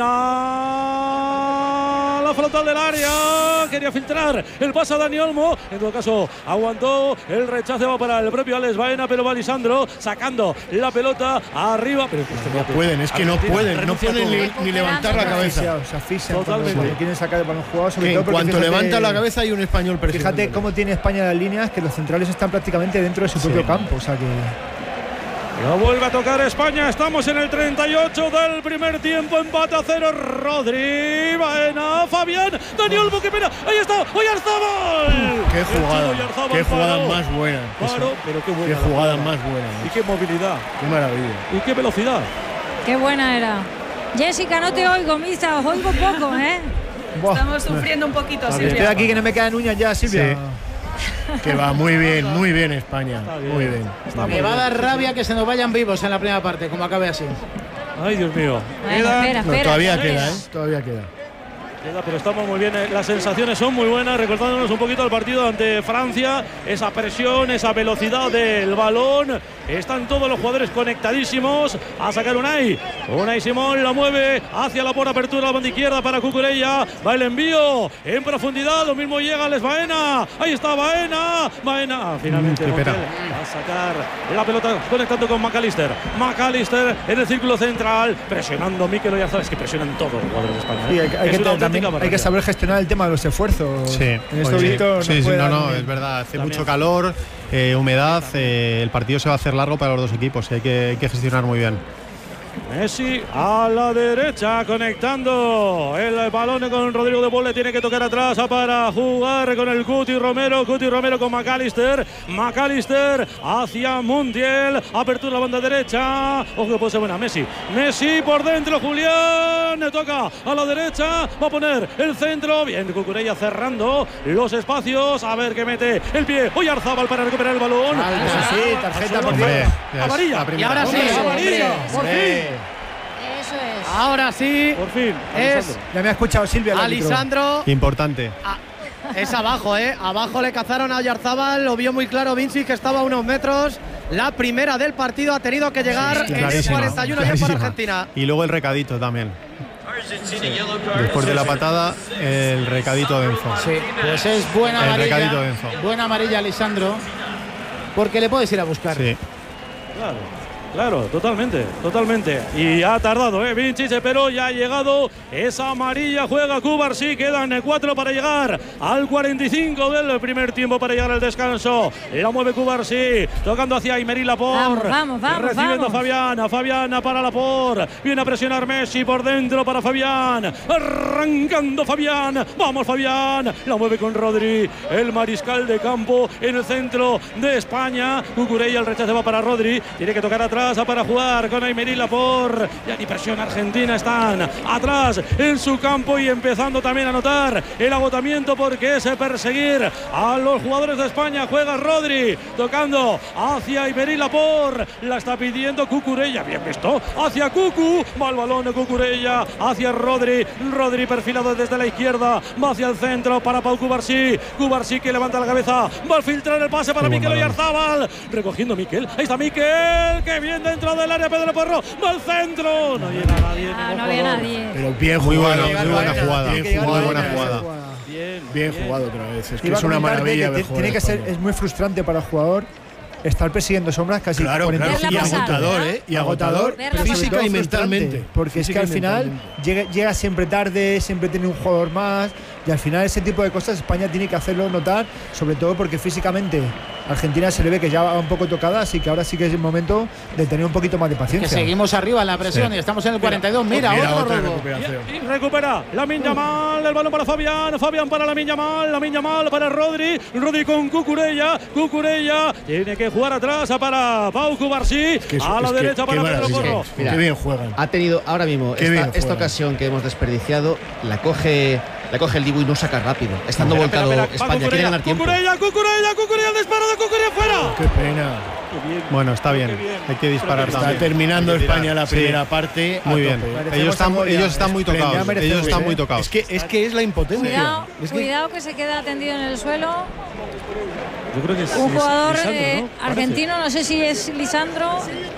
Baena, la frontal del área, quería filtrar el pase a Dani Olmo. En todo caso, aguantó el rechace, va para el propio Alex Baena, pero va Lisandro sacando la pelota arriba. Pero no pueden, es que no pueden, no pueden ni, ni levantar la cabeza. Se asfixian totalmente. Cuando quieren sacar el balón jugado, sobre que todo en cuanto fíjate, levanta la cabeza hay un español. Fíjate cómo tiene España las líneas, que los centrales están prácticamente dentro de su sí. propio campo, o sea que... Lo vuelve a tocar España, estamos en el treinta y ocho del primer tiempo, empate a cero, Rodri, Baena, Fabián, Dani Olmo, qué pena, ahí está, Oyarzábal. Qué jugada, qué jugada más buena. Claro, pero qué buena. Qué jugada más buena. Y qué movilidad. Qué maravilla. Y qué velocidad. Qué buena era. Jessica, no te oigo, misa, os oigo poco, ¿eh? Buah. Estamos sufriendo un poquito, Silvia. Estoy aquí que no me quedan uñas ya, Silvia. Sí. Que va muy bien, muy bien España. Bien. Muy bien. Está me va a dar rabia que se nos vayan vivos en la primera parte, como acabe así. Ay, Dios mío. Bueno, espera, espera, no, todavía espera. queda, ¿eh? Todavía queda. Pero estamos muy bien, las sensaciones son muy buenas, recordándonos un poquito el partido ante Francia, esa presión, esa velocidad del balón, están todos los jugadores conectadísimos a sacar Unai, Unai Simón la mueve hacia la por apertura, la banda izquierda para Cucurella, va el envío en profundidad, lo mismo llega Les Baena, ahí está Baena, Baena, finalmente mm, Montiel va a sacar la pelota conectando con McAllister, McAllister en el círculo central, presionando Mikel Oyarzabal, es que presionan todos los jugadores de España, ¿eh? Sí, hay, hay, que también, hay que saber gestionar el tema de los esfuerzos. Sí, en este sí, no, sí, sí, no, no, es verdad, hace también mucho calor, eh, humedad, eh, el partido se va a hacer largo para los dos equipos y hay que, hay que gestionar muy bien. Messi a la derecha conectando el balón con Rodrigo de Paul, le tiene que tocar atrás para jugar con el Cuti Romero, Cuti Romero con McAllister, McAllister hacia Montiel, apertura la banda derecha, ojo que puede ser buena, Messi, Messi por dentro, Julián, le toca a la derecha, va a poner el centro, bien Cucurella cerrando los espacios, a ver que mete el pie, Oyarzabal para recuperar el balón, ah, sí, tarjeta por hombre, amarilla, y ahora sí, amarilla, por fin. Eso es. Ahora sí. Por fin. Es. Ya me ha escuchado Silvia. Alisandro. Importante. A, es abajo, ¿eh? Abajo le cazaron a Oyarzabal. Lo vio muy claro Vinci, que estaba a unos metros. La primera del partido ha tenido que llegar sí, en el cuarenta y uno ya para Argentina. Y luego el recadito también. Sí. Después de la patada, el recadito de Enzo. Sí, pues es buena el amarilla. Recadito de Enzo. Buena amarilla, Alisandro. Porque le puedes ir a buscar. Sí. Claro. Claro, totalmente, totalmente. Y ha tardado, ¿eh? Vinci, pero ya ha llegado esa amarilla. Juega Cubarsí, quedan cuatro para llegar al cuarenta y cinco del primer tiempo para llegar al descanso. La mueve Cubarsí, tocando hacia Aymeric Laporte. Vamos, vamos, vamos. Recibiendo vamos. a Fabián, a Fabián para Laporte. Viene a presionar Messi por dentro para Fabián. Arrancando Fabián. Vamos, Fabián. La mueve con Rodri, el mariscal de campo en el centro de España. Cucurella, el rechazo va para Rodri. Tiene que tocar atrás para jugar con Aymeric Laporte. Ya ni presión Argentina, están atrás en su campo y empezando también a notar el agotamiento porque es perseguir a los jugadores de España. Juega Rodri tocando hacia Aymeric Laporte, la está pidiendo Cucurella, bien visto, hacia Cucu, va el balón de Cucurella hacia Rodri, Rodri perfilado desde la izquierda, va hacia el centro para Pau Cubarsí, Cubarsí que levanta la cabeza, va a filtrar el pase para Mikel Oyarzabal, recogiendo Mikel, ahí está Mikel, que bien dentro del área, Pedro Porro, va al centro, no viene nadie. Ah, no había nadie. Pero bien muy jugado, buena, muy buena jugada, muy buena jugada. Bien, bien jugado otra vez, es que Iba es una maravilla. Que tiene que ser, es muy frustrante para el jugador estar persiguiendo sombras casi claro, cuarenta y cinco claro. Y agotador, ¿eh? Y agotador, pero física y mentalmente. Porque física es que al final llega, llega siempre tarde, siempre tiene un jugador más. Y al final ese tipo de cosas España tiene que hacerlo notar, sobre todo porque físicamente Argentina se le ve que ya va un poco tocada, así que ahora sí que es el momento de tener un poquito más de paciencia. Que seguimos arriba en la presión sí. Y estamos en el cuarenta y dos. Mira, mira otro robo. Y, y recupera Lamine Yamal, el balón para Fabián, Fabián para Lamine Yamal, Lamine Yamal para Rodri, Rodri con Cucurella, Cucurella tiene que jugar atrás para Pau Cubarsí, es que eso, a la derecha que, para Pedro Porro. Mira, qué bien juegan. Ha tenido ahora mismo esta, esta ocasión que hemos desperdiciado, la coge La coge el Dibu y no saca rápido. Estando espera, volcado espera, espera, España, quiere ganar tiempo. Cucurella, Cucurella, Cucurella, el disparo de Cucurella fuera. Qué pena. Qué bien, bueno, está bien. bien. Hay que disparar está también. Está terminando España la primera sí. parte. Muy bien. Ellos están, ellos están muy tocados. Ellos están muy tocados. Es que es, que es la impotencia. Cuidado, es que cuidado que se queda tendido en el suelo. Yo creo que es, un jugador es Lisandro, eh, ¿no? argentino, no sé si es Lisandro.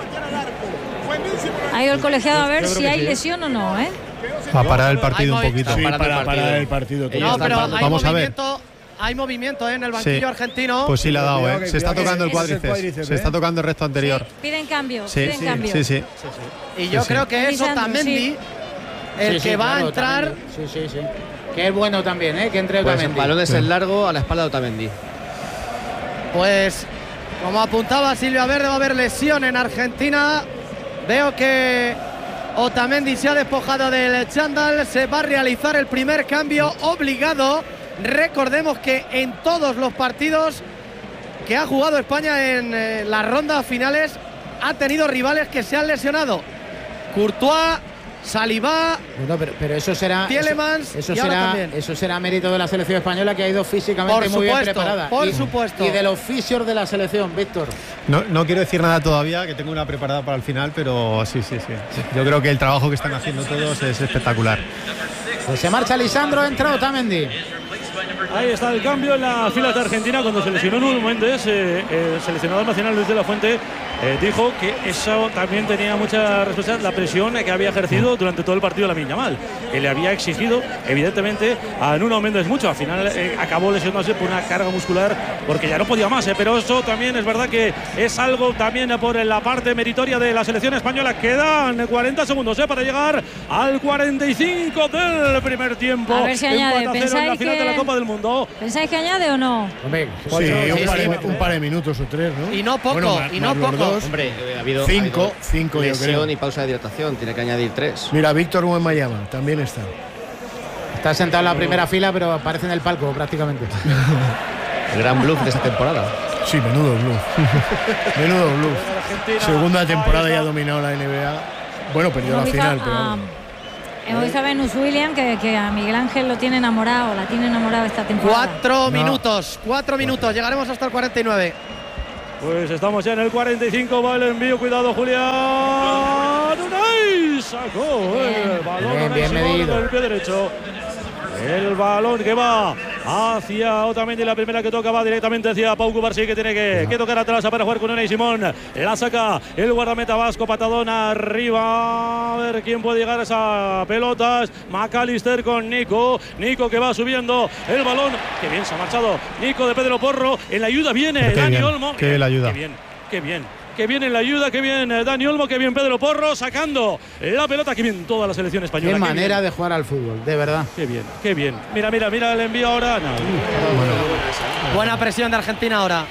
Ha ido el colegiado a ver si hay lesión o no, ¿eh? A parar el partido un poquito. Sí, para parar el partido. No, pero hay vamos a ver. Hay movimiento ¿eh? en el banquillo sí. argentino. Pues sí la ha dado, ¿eh? Se está tocando el cuádriceps. Se está tocando el resto anterior. Sí, piden cambio. Sí, piden sí, cambio. Sí, sí. Y yo sí, creo sí. que es Otamendi sí. el sí, que sí, va claro, a entrar. Otamendi. Sí, sí, sí. Que es bueno también, ¿eh? Que entre pues Otamendi. El balón es el largo a la espalda de Otamendi. Pues, como apuntaba Silvia Verde, va a haber lesión en Argentina. Veo que Otamendi se ha despojado del chándal. Se va a realizar el primer cambio obligado. Recordemos que en todos los partidos que ha jugado España en eh, las rondas finales ha tenido rivales que se han lesionado. Courtois, Saliba, bueno, pero, pero eso será Tielemans, eso, eso y será eso será mérito de la selección española, que ha ido físicamente por muy supuesto, bien preparada. Por y, supuesto. Y de los fisios de la selección, Víctor. No, no quiero decir nada todavía, que tengo una preparada para el final, pero sí, sí, sí. Yo creo que el trabajo que están haciendo todos es espectacular. Pues se marcha Lisandro, entra Otamendi. Ahí está el cambio en las filas de Argentina cuando se lesionó Nuno Méndez. Eh, el seleccionador nacional Luis de la Fuente eh, dijo que eso también tenía mucha responsabilidad, la presión que había ejercido durante todo el partido Lamine Yamal, que le había exigido evidentemente a Nuno Méndez mucho. Al final eh, acabó lesionándose por una carga muscular porque ya no podía más, eh, pero eso también es verdad que es algo también por la parte meritoria de la selección española. Quedan cuarenta segundos eh, para llegar al cuarenta y cinco del primer tiempo. A ver si añade. En la final que... de la Copa del Mundo. ¿Pensáis que añade o no? Hombre, sí, sí, un, par de, un par de minutos o tres, ¿no? Y no poco, bueno, más, y no más poco. Hombre, ha habido cinco, ha habido cinco lesión yo creo. Y pausa de hidratación, tiene que añadir tres. Mira, Víctor Wembanyama también está. Está sentado en la primera fila, pero aparece en el palco prácticamente. El gran bluff de esta temporada. Sí, menudo bluff. Menudo bluff. Segunda temporada y ha dominado la N B A. Bueno, perdió la final, pero. A, hemos visto a Venus Williams que, que a Miguel Ángel lo tiene enamorado, la tiene enamorado esta temporada. Cuatro No. minutos, cuatro minutos. Llegaremos hasta el cuarenta y nueve. Pues estamos ya en el cuarenta y cinco, va el envío, cuidado Julián. Unai sacó el balón, Bien, Unai bien Simón medido. con el pie derecho. El balón que va hacia Otamendi, la primera que toca va directamente hacia Pau Cubarsí, que tiene que, que tocar atrás para jugar con Unai Simón. La saca el guardameta vasco, patadón arriba. A ver quién puede llegar a esa pelota. McAllister con Nico. Nico que va subiendo el balón. Qué bien se ha marchado Nico de Pedro Porro. En la ayuda viene Qué Dani bien, Olmo. qué la ayuda. Qué bien, qué bien. Que bien en la ayuda, que bien Dani Olmo, que bien Pedro Porro sacando la pelota, que bien toda la selección española. Qué qué manera bien. de jugar al fútbol, de verdad. Qué bien, qué bien. Mira, mira, mira el envío ahora. No, Buena presión de Argentina ahora.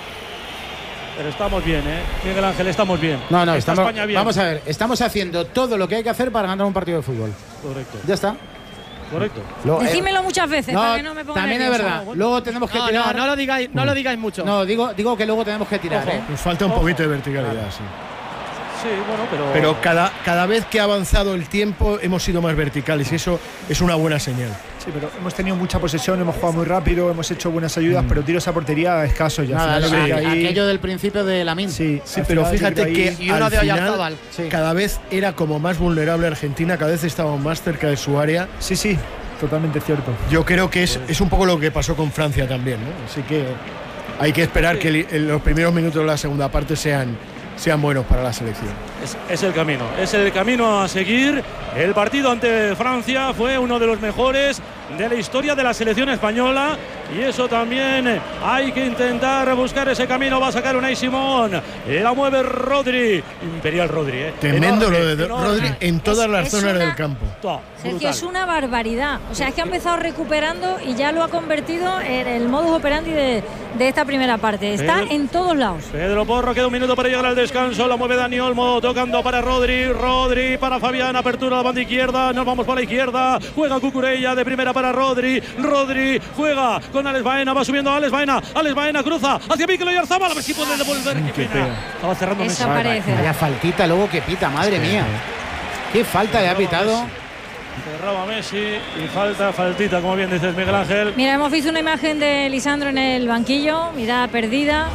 pero estamos bien, ¿eh? Miguel Ángel, estamos bien. No, no, Está estamos, España bien. vamos a ver, estamos haciendo todo lo que hay que hacer para ganar un partido de fútbol. Correcto, Ya está. correcto. Lo- eh, Decímelo muchas veces no, para que no me ponga también es nerviosa. verdad. Luego tenemos que No, no, tirar. no lo digáis, no lo digáis mucho. No, digo, digo que luego tenemos que tirar, Ojo. ¿eh? Nos falta un Ojo. poquito de verticalidad, sí. Sí, bueno, pero. Pero cada, cada vez que ha avanzado el tiempo hemos sido más verticales y eso es una buena señal. Sí, pero hemos tenido mucha posesión, hemos jugado muy rápido, hemos hecho buenas ayudas, pero tiros a portería escasos. Ya. Nada, Al final sí, yo creo que ahí- aquello del principio de Lamin. Sí, Sí, al pero final yo fíjate creo que ahí- Y uno al de final, Oyarzábal. Sí. cada vez era como más vulnerable Argentina, cada vez estaba más cerca de su área. Sí, sí, totalmente cierto. Yo creo que es, es un poco lo que pasó con Francia también, ¿no? Así que hay que esperar que el- en los primeros minutos de la segunda parte sean, sean buenos para la selección. Es, es el camino, es el camino a seguir. El partido ante Francia fue uno de los mejores de la historia de la selección española y eso también hay que intentar buscar ese camino. Va a sacar Unai Simón, la mueve Rodri, Imperial Rodri, ¿eh? Tremendo Enorme, lo de enorme. Rodri en todas Es- las es zonas una- del campo. Todo, Sergio, brutal. es una barbaridad. O sea, es que ha empezado recuperando y ya lo ha convertido en el modus operandi de, de esta primera parte. Está Pedro- en todos lados. Pedro Porro, queda un minuto para llegar al descanso. La mueve Dani Olmo, tocando para Rodri. Rodri para Fabián, apertura a la banda izquierda. Nos vamos para la izquierda. Juega Cucurella de primera para Rodri. Rodri juega con Alex Baena. Va subiendo Alex Baena. Alex Baena cruza hacia Mikel Oyarzabal. A ver si puede devolver. Qué pena. Estaba cerrando Messi. Esa parece. Vaya faltita luego que pita, madre mía. Qué falta le ha pitado. Cerraba Messi y falta, faltita, como bien dices, Miguel Ángel. Mira, hemos visto una imagen de Lisandro en el banquillo, mirada perdida.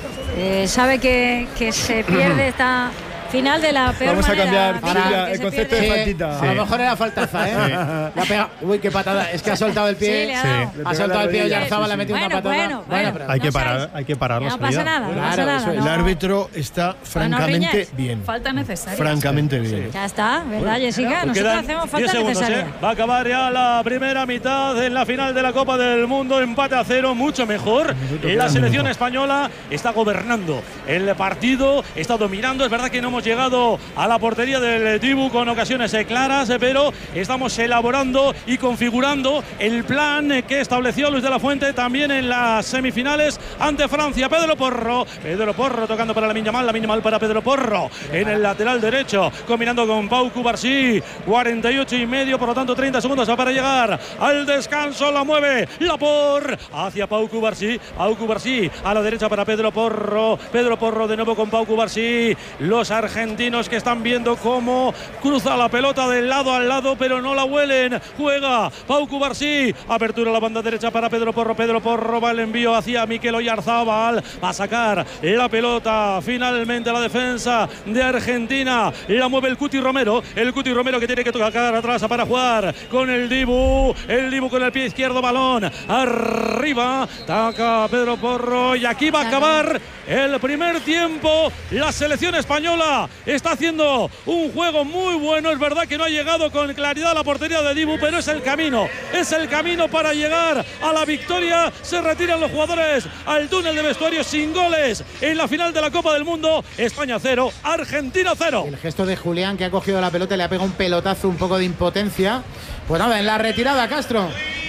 Eh, sabe que, que se pierde esta final de la peor Vamos a manera. cambiar, Dice Silvia, que el se concepto pierde. de faltita. A lo mejor era faltaza, ¿eh? La pega- Uy, qué patada. Es que ha soltado el Sí, pie. le ha dado. Le ha pegó soltado la el pie rodilla. Oyarzabal, le ha metido Bueno, una patada. bueno, bueno. pero- Hay que No parar, sabes. hay que parar la No pasa salida. nada, no Claro, pasa nada. eso es. no. El árbitro está francamente riñáis. bien. Falta necesaria. Francamente bien. Ya está, ¿verdad, Jessica? Pues Nosotros quedan hacemos diez falta segundos, necesaria. ¿eh? Va a acabar ya la primera mitad en la final de la Copa del Mundo. Empate a cero, mucho mejor. La selección española está gobernando el partido, está dominando. Es verdad que no hemos llegado a la portería del Dibu con ocasiones eh, claras, eh, pero estamos elaborando y configurando el plan eh, que estableció Luis de la Fuente también en las semifinales ante Francia. Pedro Porro, Pedro Porro tocando para Lamine Yamal, Lamine Yamal para Pedro Porro en el lateral derecho, combinando con Pau Cubarsí. cuarenta y ocho y medio, por lo tanto treinta segundos para llegar al descanso. La mueve Lapor hacia Pau Cubarsí, Pau Cubarsí a la derecha para Pedro Porro, Pedro Porro de nuevo con Pau Cubarsí. Los argentinos argentinos que están viendo cómo cruza la pelota del lado al lado, pero no la huelen. Juega Pau Cubarsí, apertura a la banda derecha para Pedro Porro. Pedro Porro va el envío hacia Mikel Oyarzábal, va a sacar la pelota finalmente la defensa de Argentina, la mueve el Cuti Romero, el Cuti Romero que tiene que tocar atrás para jugar con el Dibu, el Dibu con el pie izquierdo, balón arriba, taca Pedro Porro y aquí va a acabar el primer tiempo. La selección española está haciendo un juego muy bueno, es verdad que no ha llegado con claridad a la portería de Dibu, pero es el camino, es el camino para llegar a la victoria. Se retiran los jugadores al túnel de vestuario sin goles en la final de la Copa del Mundo. España cero, Argentina cero. El gesto de Julián, que ha cogido la pelota y le ha pegado un pelotazo, un poco de impotencia. Pues nada, en la retirada, Castro.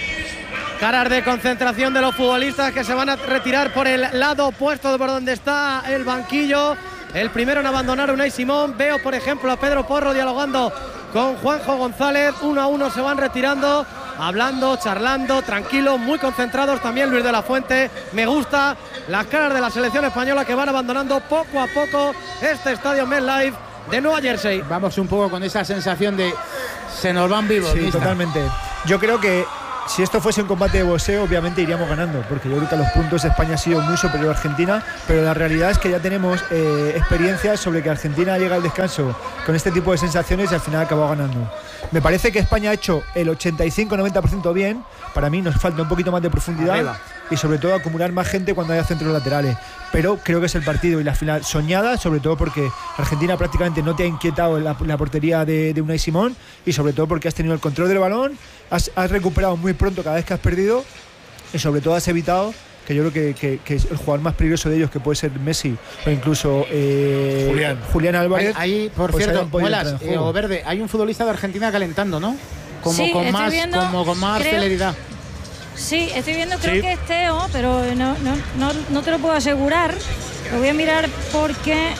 Caras de concentración de los futbolistas que se van a retirar por el lado opuesto de por donde está el banquillo. El primero en abandonar Unai Simón. Veo, por ejemplo, a Pedro Porro dialogando con Juanjo González. Uno a uno se van retirando, hablando, charlando, tranquilos, muy concentrados. También Luis de la Fuente. Me gusta las caras de la selección española que van abandonando poco a poco este estadio MetLife de Nueva Jersey. Vamos un poco con esa sensación de se nos van vivos. Sí, ¿vista? totalmente. Yo creo que si esto fuese un combate de boxeo, obviamente iríamos ganando, porque yo creo que a los puntos España ha sido muy superior a Argentina, pero la realidad es que ya tenemos eh, experiencias sobre que Argentina llega al descanso con este tipo de sensaciones y al final acabó ganando. Me parece que España ha hecho el ochenta y cinco noventa por ciento bien. Para mí nos falta un poquito más de profundidad Arriba. y sobre todo acumular más gente cuando haya centros laterales, pero creo que es el partido y la final soñada, sobre todo porque Argentina prácticamente no te ha inquietado la, la portería de, de Unai Simón y sobre todo porque has tenido el control del balón, has, has recuperado muy pronto cada vez que has perdido y sobre todo has evitado, que yo creo que, que, que es el jugador más peligroso de ellos, que puede ser Messi o incluso eh, Julián. Julián Álvarez. Ahí, ahí por pues cierto, Muelas, eh, o Verde, hay un futbolista de Argentina calentando, ¿no? Como sí, con más, viendo, como con más creo, celeridad. Sí, estoy viendo, creo sí. que es Teo, pero no, no, no, no te lo puedo asegurar. Lo voy a mirar porque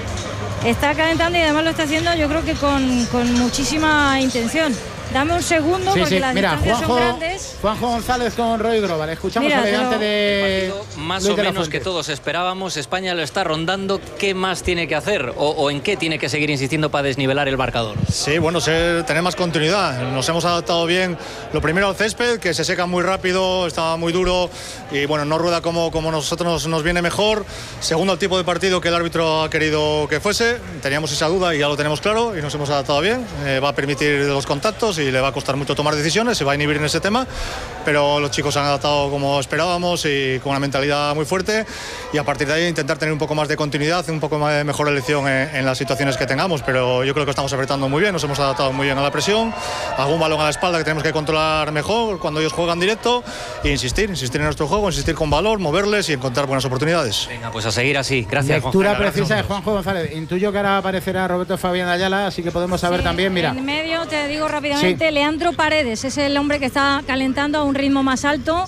está calentando y además lo está haciendo, yo creo que con, con muchísima intención. Dame un segundo, sí, porque sí. las Mira, distancias Juanjo, son grandes. Juanjo González con Roy Global. Escuchamos Mira, elegante pero... de más Luis o de la menos Fuente. que todos esperábamos. España lo está rondando. ¿Qué más tiene que hacer? ¿O, o en qué tiene que seguir insistiendo para desnivelar el marcador? Sí, bueno, ser, tener más continuidad. Nos hemos adaptado bien. Lo primero al césped, que se seca muy rápido, estaba muy duro y bueno, no rueda como, como nosotros nos, nos viene mejor. Segundo, el tipo de partido que el árbitro ha querido que fuese. Teníamos esa duda y ya lo tenemos claro y nos hemos adaptado bien. Eh, va a permitir los contactos y le va a costar mucho tomar decisiones, se va a inhibir en ese tema, pero los chicos se han adaptado como esperábamos y con una mentalidad muy fuerte y a partir de ahí intentar tener un poco más de continuidad, un poco más de mejor elección en, en las situaciones que tengamos, pero yo creo que estamos apretando muy bien, nos hemos adaptado muy bien a la presión, algún balón a la espalda que tenemos que controlar mejor cuando ellos juegan directo e insistir, insistir en nuestro juego, insistir con valor, moverles y encontrar buenas oportunidades. Venga, pues a seguir así. Gracias, Lectura Juan. precisa de Juanjo González. Intuyo que ahora aparecerá Roberto Fabián Ayala, así que podemos saber Sí, también, mira. En medio, te digo rápidamente, Sí. Leandro Paredes es el hombre que está calentando a un ritmo más alto.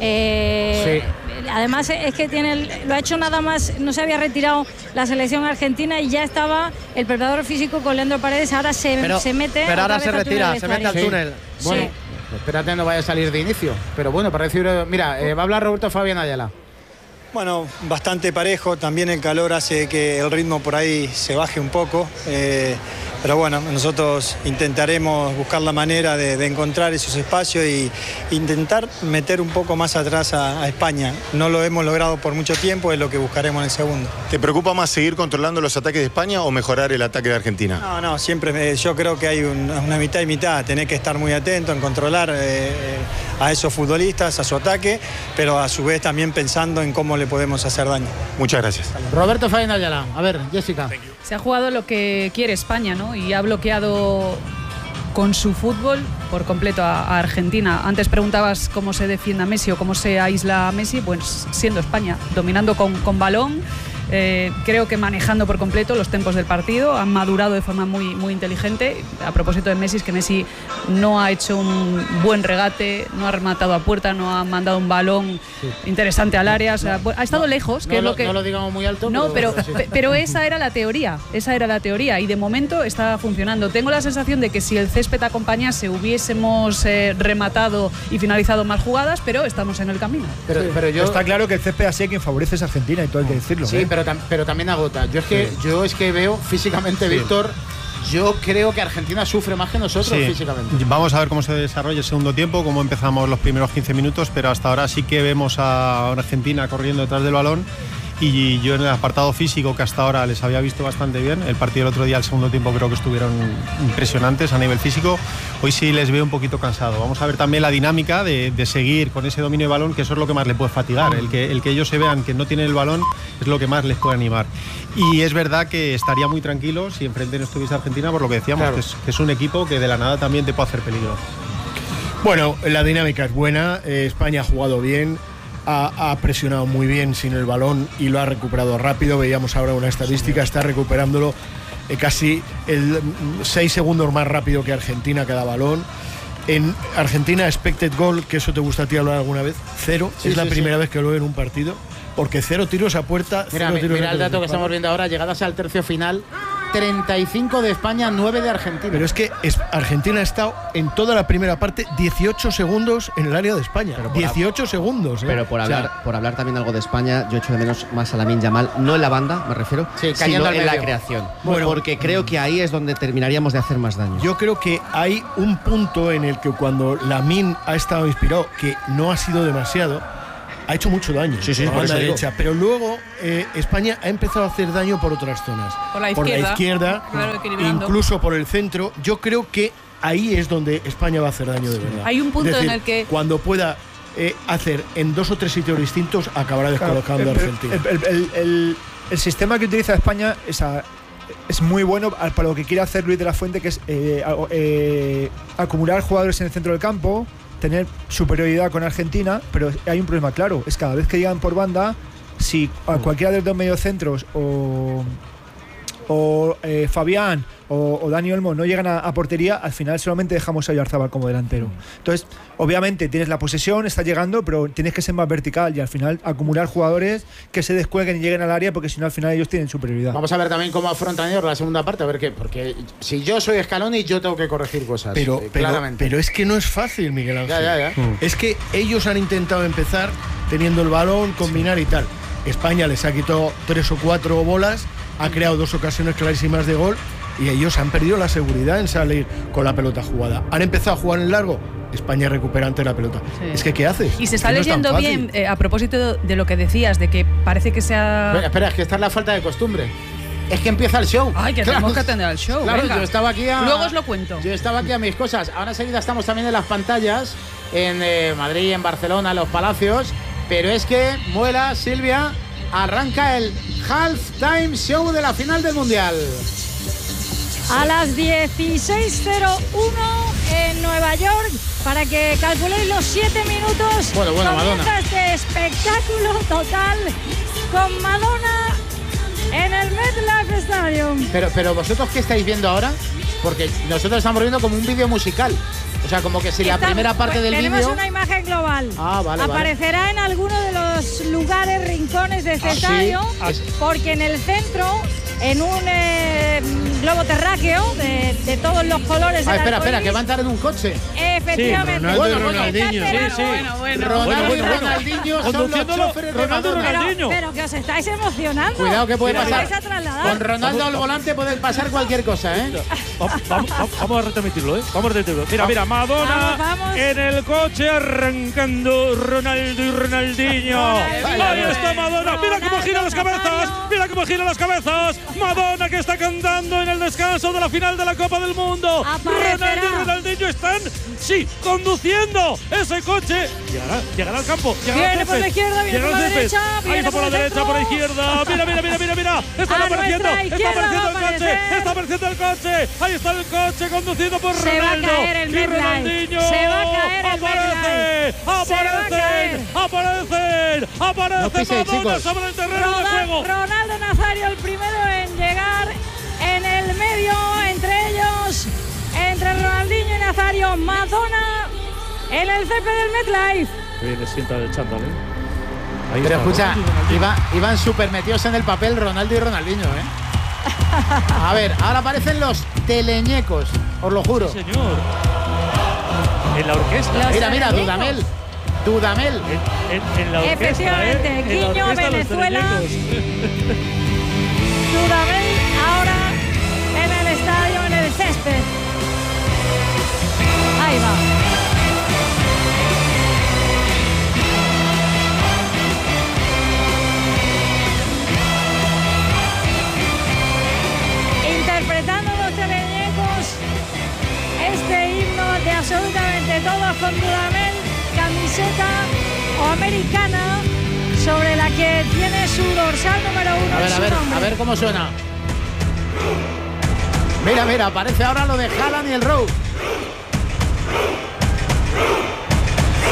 Eh, sí. Además es que tiene el, lo ha hecho nada más, no se había retirado la selección argentina y ya estaba el preparador físico con Leandro Paredes. Ahora se, pero, se mete. Pero ahora se retira, se mete al Sí. túnel. Bueno, Sí. espérate, no vaya a salir de inicio. Pero bueno, para recibir. Mira, eh, va a hablar Roberto Fabián Ayala. Bueno, bastante parejo, también el calor hace que el ritmo por ahí se baje un poco, eh, pero bueno, nosotros intentaremos buscar la manera de, de encontrar esos espacios y intentar meter un poco más atrás a, a España. No lo hemos logrado por mucho tiempo, es lo que buscaremos en el segundo. ¿Te preocupa más seguir controlando los ataques de España o mejorar el ataque de Argentina? No, no, siempre eh, yo creo que hay un, una mitad y mitad, tenés que estar muy atento en controlar eh, a esos futbolistas, a su ataque, pero a su vez también pensando en cómo le podemos hacer daño. Muchas gracias. Roberto Fabián Ayala. A ver, Jessica. Se ha jugado lo que quiere España, ¿no? Y ha bloqueado con su fútbol por completo a, a Argentina. Antes preguntabas cómo se defiende a Messi o cómo se aísla a Messi, pues siendo España, dominando con, con balón. Eh, creo que manejando por completo los tempos del partido, han madurado de forma muy, muy inteligente. A propósito de Messi, es que Messi no ha hecho un buen regate, no ha rematado a puerta, no ha mandado un balón sí. interesante al área, o sea, no, ha estado no, lejos, que no es lo, lo que no lo digamos muy alto. No, pero pero, pero, pero esa era la teoría, esa era la teoría y de momento está funcionando. Tengo la sensación de que si el césped acompañase hubiésemos eh, rematado y finalizado más jugadas, pero estamos en el camino. Pero, pero yo... está claro que el césped así quien favorece es Argentina y todo hay que decirlo. Sí, ¿eh? pero pero, tam pero también agota. Yo es que, sí. yo es que veo físicamente, sí. Víctor, yo creo que Argentina sufre más que nosotros sí. físicamente. Vamos a ver cómo se desarrolla el segundo tiempo, cómo empezamos los primeros quince minutos, pero hasta ahora sí que vemos a Argentina corriendo detrás del balón. Y yo en el apartado físico, que hasta ahora les había visto bastante bien, el partido del otro día, el segundo tiempo, creo que estuvieron impresionantes a nivel físico. Hoy sí les veo un poquito cansado. Vamos a ver también la dinámica de, de seguir con ese dominio de balón, que eso es lo que más les puede fatigar. El que, el que ellos se vean que no tienen el balón es lo que más les puede animar. Y es verdad que estaría muy tranquilo si enfrente no estuviese Argentina, por lo que decíamos, claro. que, es, que es un equipo que de la nada también te puede hacer peligro. Bueno, la dinámica es buena, eh, España ha jugado bien. Ha, ha presionado muy bien sin el balón y lo ha recuperado rápido. Veíamos ahora una estadística, está recuperándolo eh, casi el seis segundos más rápido que Argentina cada balón. En Argentina, expected goal, que eso te gusta a ti hablar alguna vez, cero. Sí, es sí, la primera sí. vez que lo veo en un partido, porque cero tiros a puerta. Mira, cero tiros mira el dato que para. estamos viendo ahora, llegadas al tercio final. treinta y cinco de España, nueve de Argentina. Pero es que es, Argentina ha estado en toda la primera parte dieciocho segundos en el área de España. dieciocho segundos. ¿eh? Pero por hablar, o sea, por hablar también algo de España, yo echo de menos más a Lamine Yamal, no en la banda, me refiero, sí, sino en medio. la creación. Bueno, porque creo que ahí es donde terminaríamos de hacer más daño. Yo creo que hay un punto en el que cuando Lamine ha estado inspirado, que no ha sido demasiado, ha hecho mucho daño sí, sí, por la banda derecha, pero luego eh, España ha empezado a hacer daño por otras zonas. Por la por izquierda, la izquierda claro, incluso por el centro. Yo creo que ahí es donde España va a hacer daño de verdad. Hay un punto es decir, en el que cuando pueda eh, hacer en dos o tres sitios distintos, acabará descolocando claro, a Argentina. El, el, el, el, el sistema que utiliza España es, a, es muy bueno para lo que quiere hacer Luis de la Fuente, que es eh, eh, acumular jugadores en el centro del campo, tener superioridad con Argentina, pero hay un problema claro, es cada vez que llegan por banda, si a cualquiera de los dos mediocentros o, o eh, Fabián o, o Dani Olmo no llegan a, a portería, al final solamente dejamos a Oyarzabal como delantero. Entonces, obviamente tienes la posesión, está llegando, pero tienes que ser más vertical y al final acumular jugadores que se descuelguen y lleguen al área, porque si no al final ellos tienen superioridad. Vamos a ver también cómo afrontan ellos la segunda parte, a ver qué, porque si yo soy Scaloni yo tengo que corregir cosas. Pero, eh, pero, claramente. pero es que no es fácil, Miguel Ángel. Ya, ya, ya. Mm. Es que ellos han intentado empezar teniendo el balón, combinar sí. y tal. España les ha quitado tres o cuatro bolas, ha creado dos ocasiones clarísimas de gol y ellos han perdido la seguridad en salir con la pelota jugada. Han empezado a jugar en largo, España recupera ante la pelota. Sí. Es que, ¿qué haces? Y se está no leyendo bien, eh, a propósito de lo que decías, de que parece que sea… Espera, espera, es que esta es la falta de costumbre. Es que empieza el show. Ay, que claro. tenemos que atender al show. Claro, venga. yo estaba aquí a… Luego os lo cuento. Yo estaba aquí a mis cosas. Ahora enseguida estamos también en las pantallas, en eh, Madrid, en Barcelona, en los Palacios. Pero es que, Muela, Silvia, arranca el halftime show de la final del Mundial. A las dieciséis cero uno en Nueva York, para que calculéis los siete minutos. Bueno, bueno, comienza Madonna. este espectáculo total con Madonna en el MetLife Stadium. Pero, pero vosotros, ¿qué estáis viendo ahora? Porque nosotros estamos viendo como un vídeo musical. O sea, como que si la Estamos, primera parte pues, del vídeo… Tenemos una imagen global. Ah, vale, Aparecerá vale. en alguno de los lugares, rincones de este ¿Ah, estadio, sí? porque en el centro, en un eh, globo terráqueo de, de todos los colores… Ah, del espera, arcoíris. espera, que va a entrar en un coche. Efectivamente. Sí, Ronaldo bueno, y Ronaldinho. Sí, sí. Bueno, bueno. Ronaldo bueno, y bueno, Ronaldinho son los Conduciéndolo, choferes de Ronaldo y Madonna. Ronaldinho. Pero, pero que os estáis emocionando. Cuidado que puede Os pasar. vais a trasladar. Con Ronaldo al volante puede pasar cualquier cosa, ¿eh? Vamos, vamos, vamos a retransmitirlo, ¿eh? Vamos a retransmitirlo. Mira, mira, Madonna Vamos, vamos. en el coche arrancando Ronaldo y Ronaldinho. Ahí está Madonna. Mira cómo gira las cabezas. Mira cómo gira las cabezas. Madonna que está cantando en el descanso de la final de la Copa del Mundo. Aparecerá. Ronaldo y Ronaldinho están, sí, conduciendo ese coche. Llegará, llegará al campo. Llegará Viene al por la césped. izquierda, viene Llegará por la al césped. derecha, Ahí viene está por la por el derecha, centro. por la izquierda. Mira, mira, mira, mira, mira. Está A apareciendo. nuestra Está izquierda apareciendo el va a coche. aparecer. Está apareciendo el coche. Ahí está el coche conducido por Se va a Ronaldo. caer el y MetLife. Ronaldinho. Se va a caer el Aparece, MetLife. Se va a caer. aparecen, aparecen, aparece No piséis, Madonna chicos. sobre el terreno de Roda- juego. Ronaldo Nazario, el primero en llegar en el medio, entre ellos, entre Ronaldinho y Nazario. Madonna en el césped del MetLife. Qué bien le sienta el chándal, ¿eh? Ahí Pero está, escucha, Ronaldo y Ronaldinho. iba, iban súper metidos en el papel Ronaldo y Ronaldinho, ¿eh? A ver, ahora aparecen los teleñecos, os lo juro. Sí, señor. En la orquesta. Los Mira, mira, teleñecos. Dudamel. Dudamel. En, en, en la orquesta, Efectivamente, ¿eh? guiño En la Venezuela. Los Dudamel ahora en el estadio, en el césped. Ahí va. Interpretando los teleñecos este himno de absolutamente todos con Dudamel, camiseta o americana sobre la que tiene su dorsal número uno. A ver, a ver, a ver cómo suena. Mira, mira, aparece ahora lo de Haaland y el Rowe.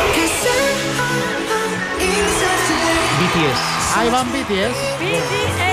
B T S. Ahí van B T S. B T S.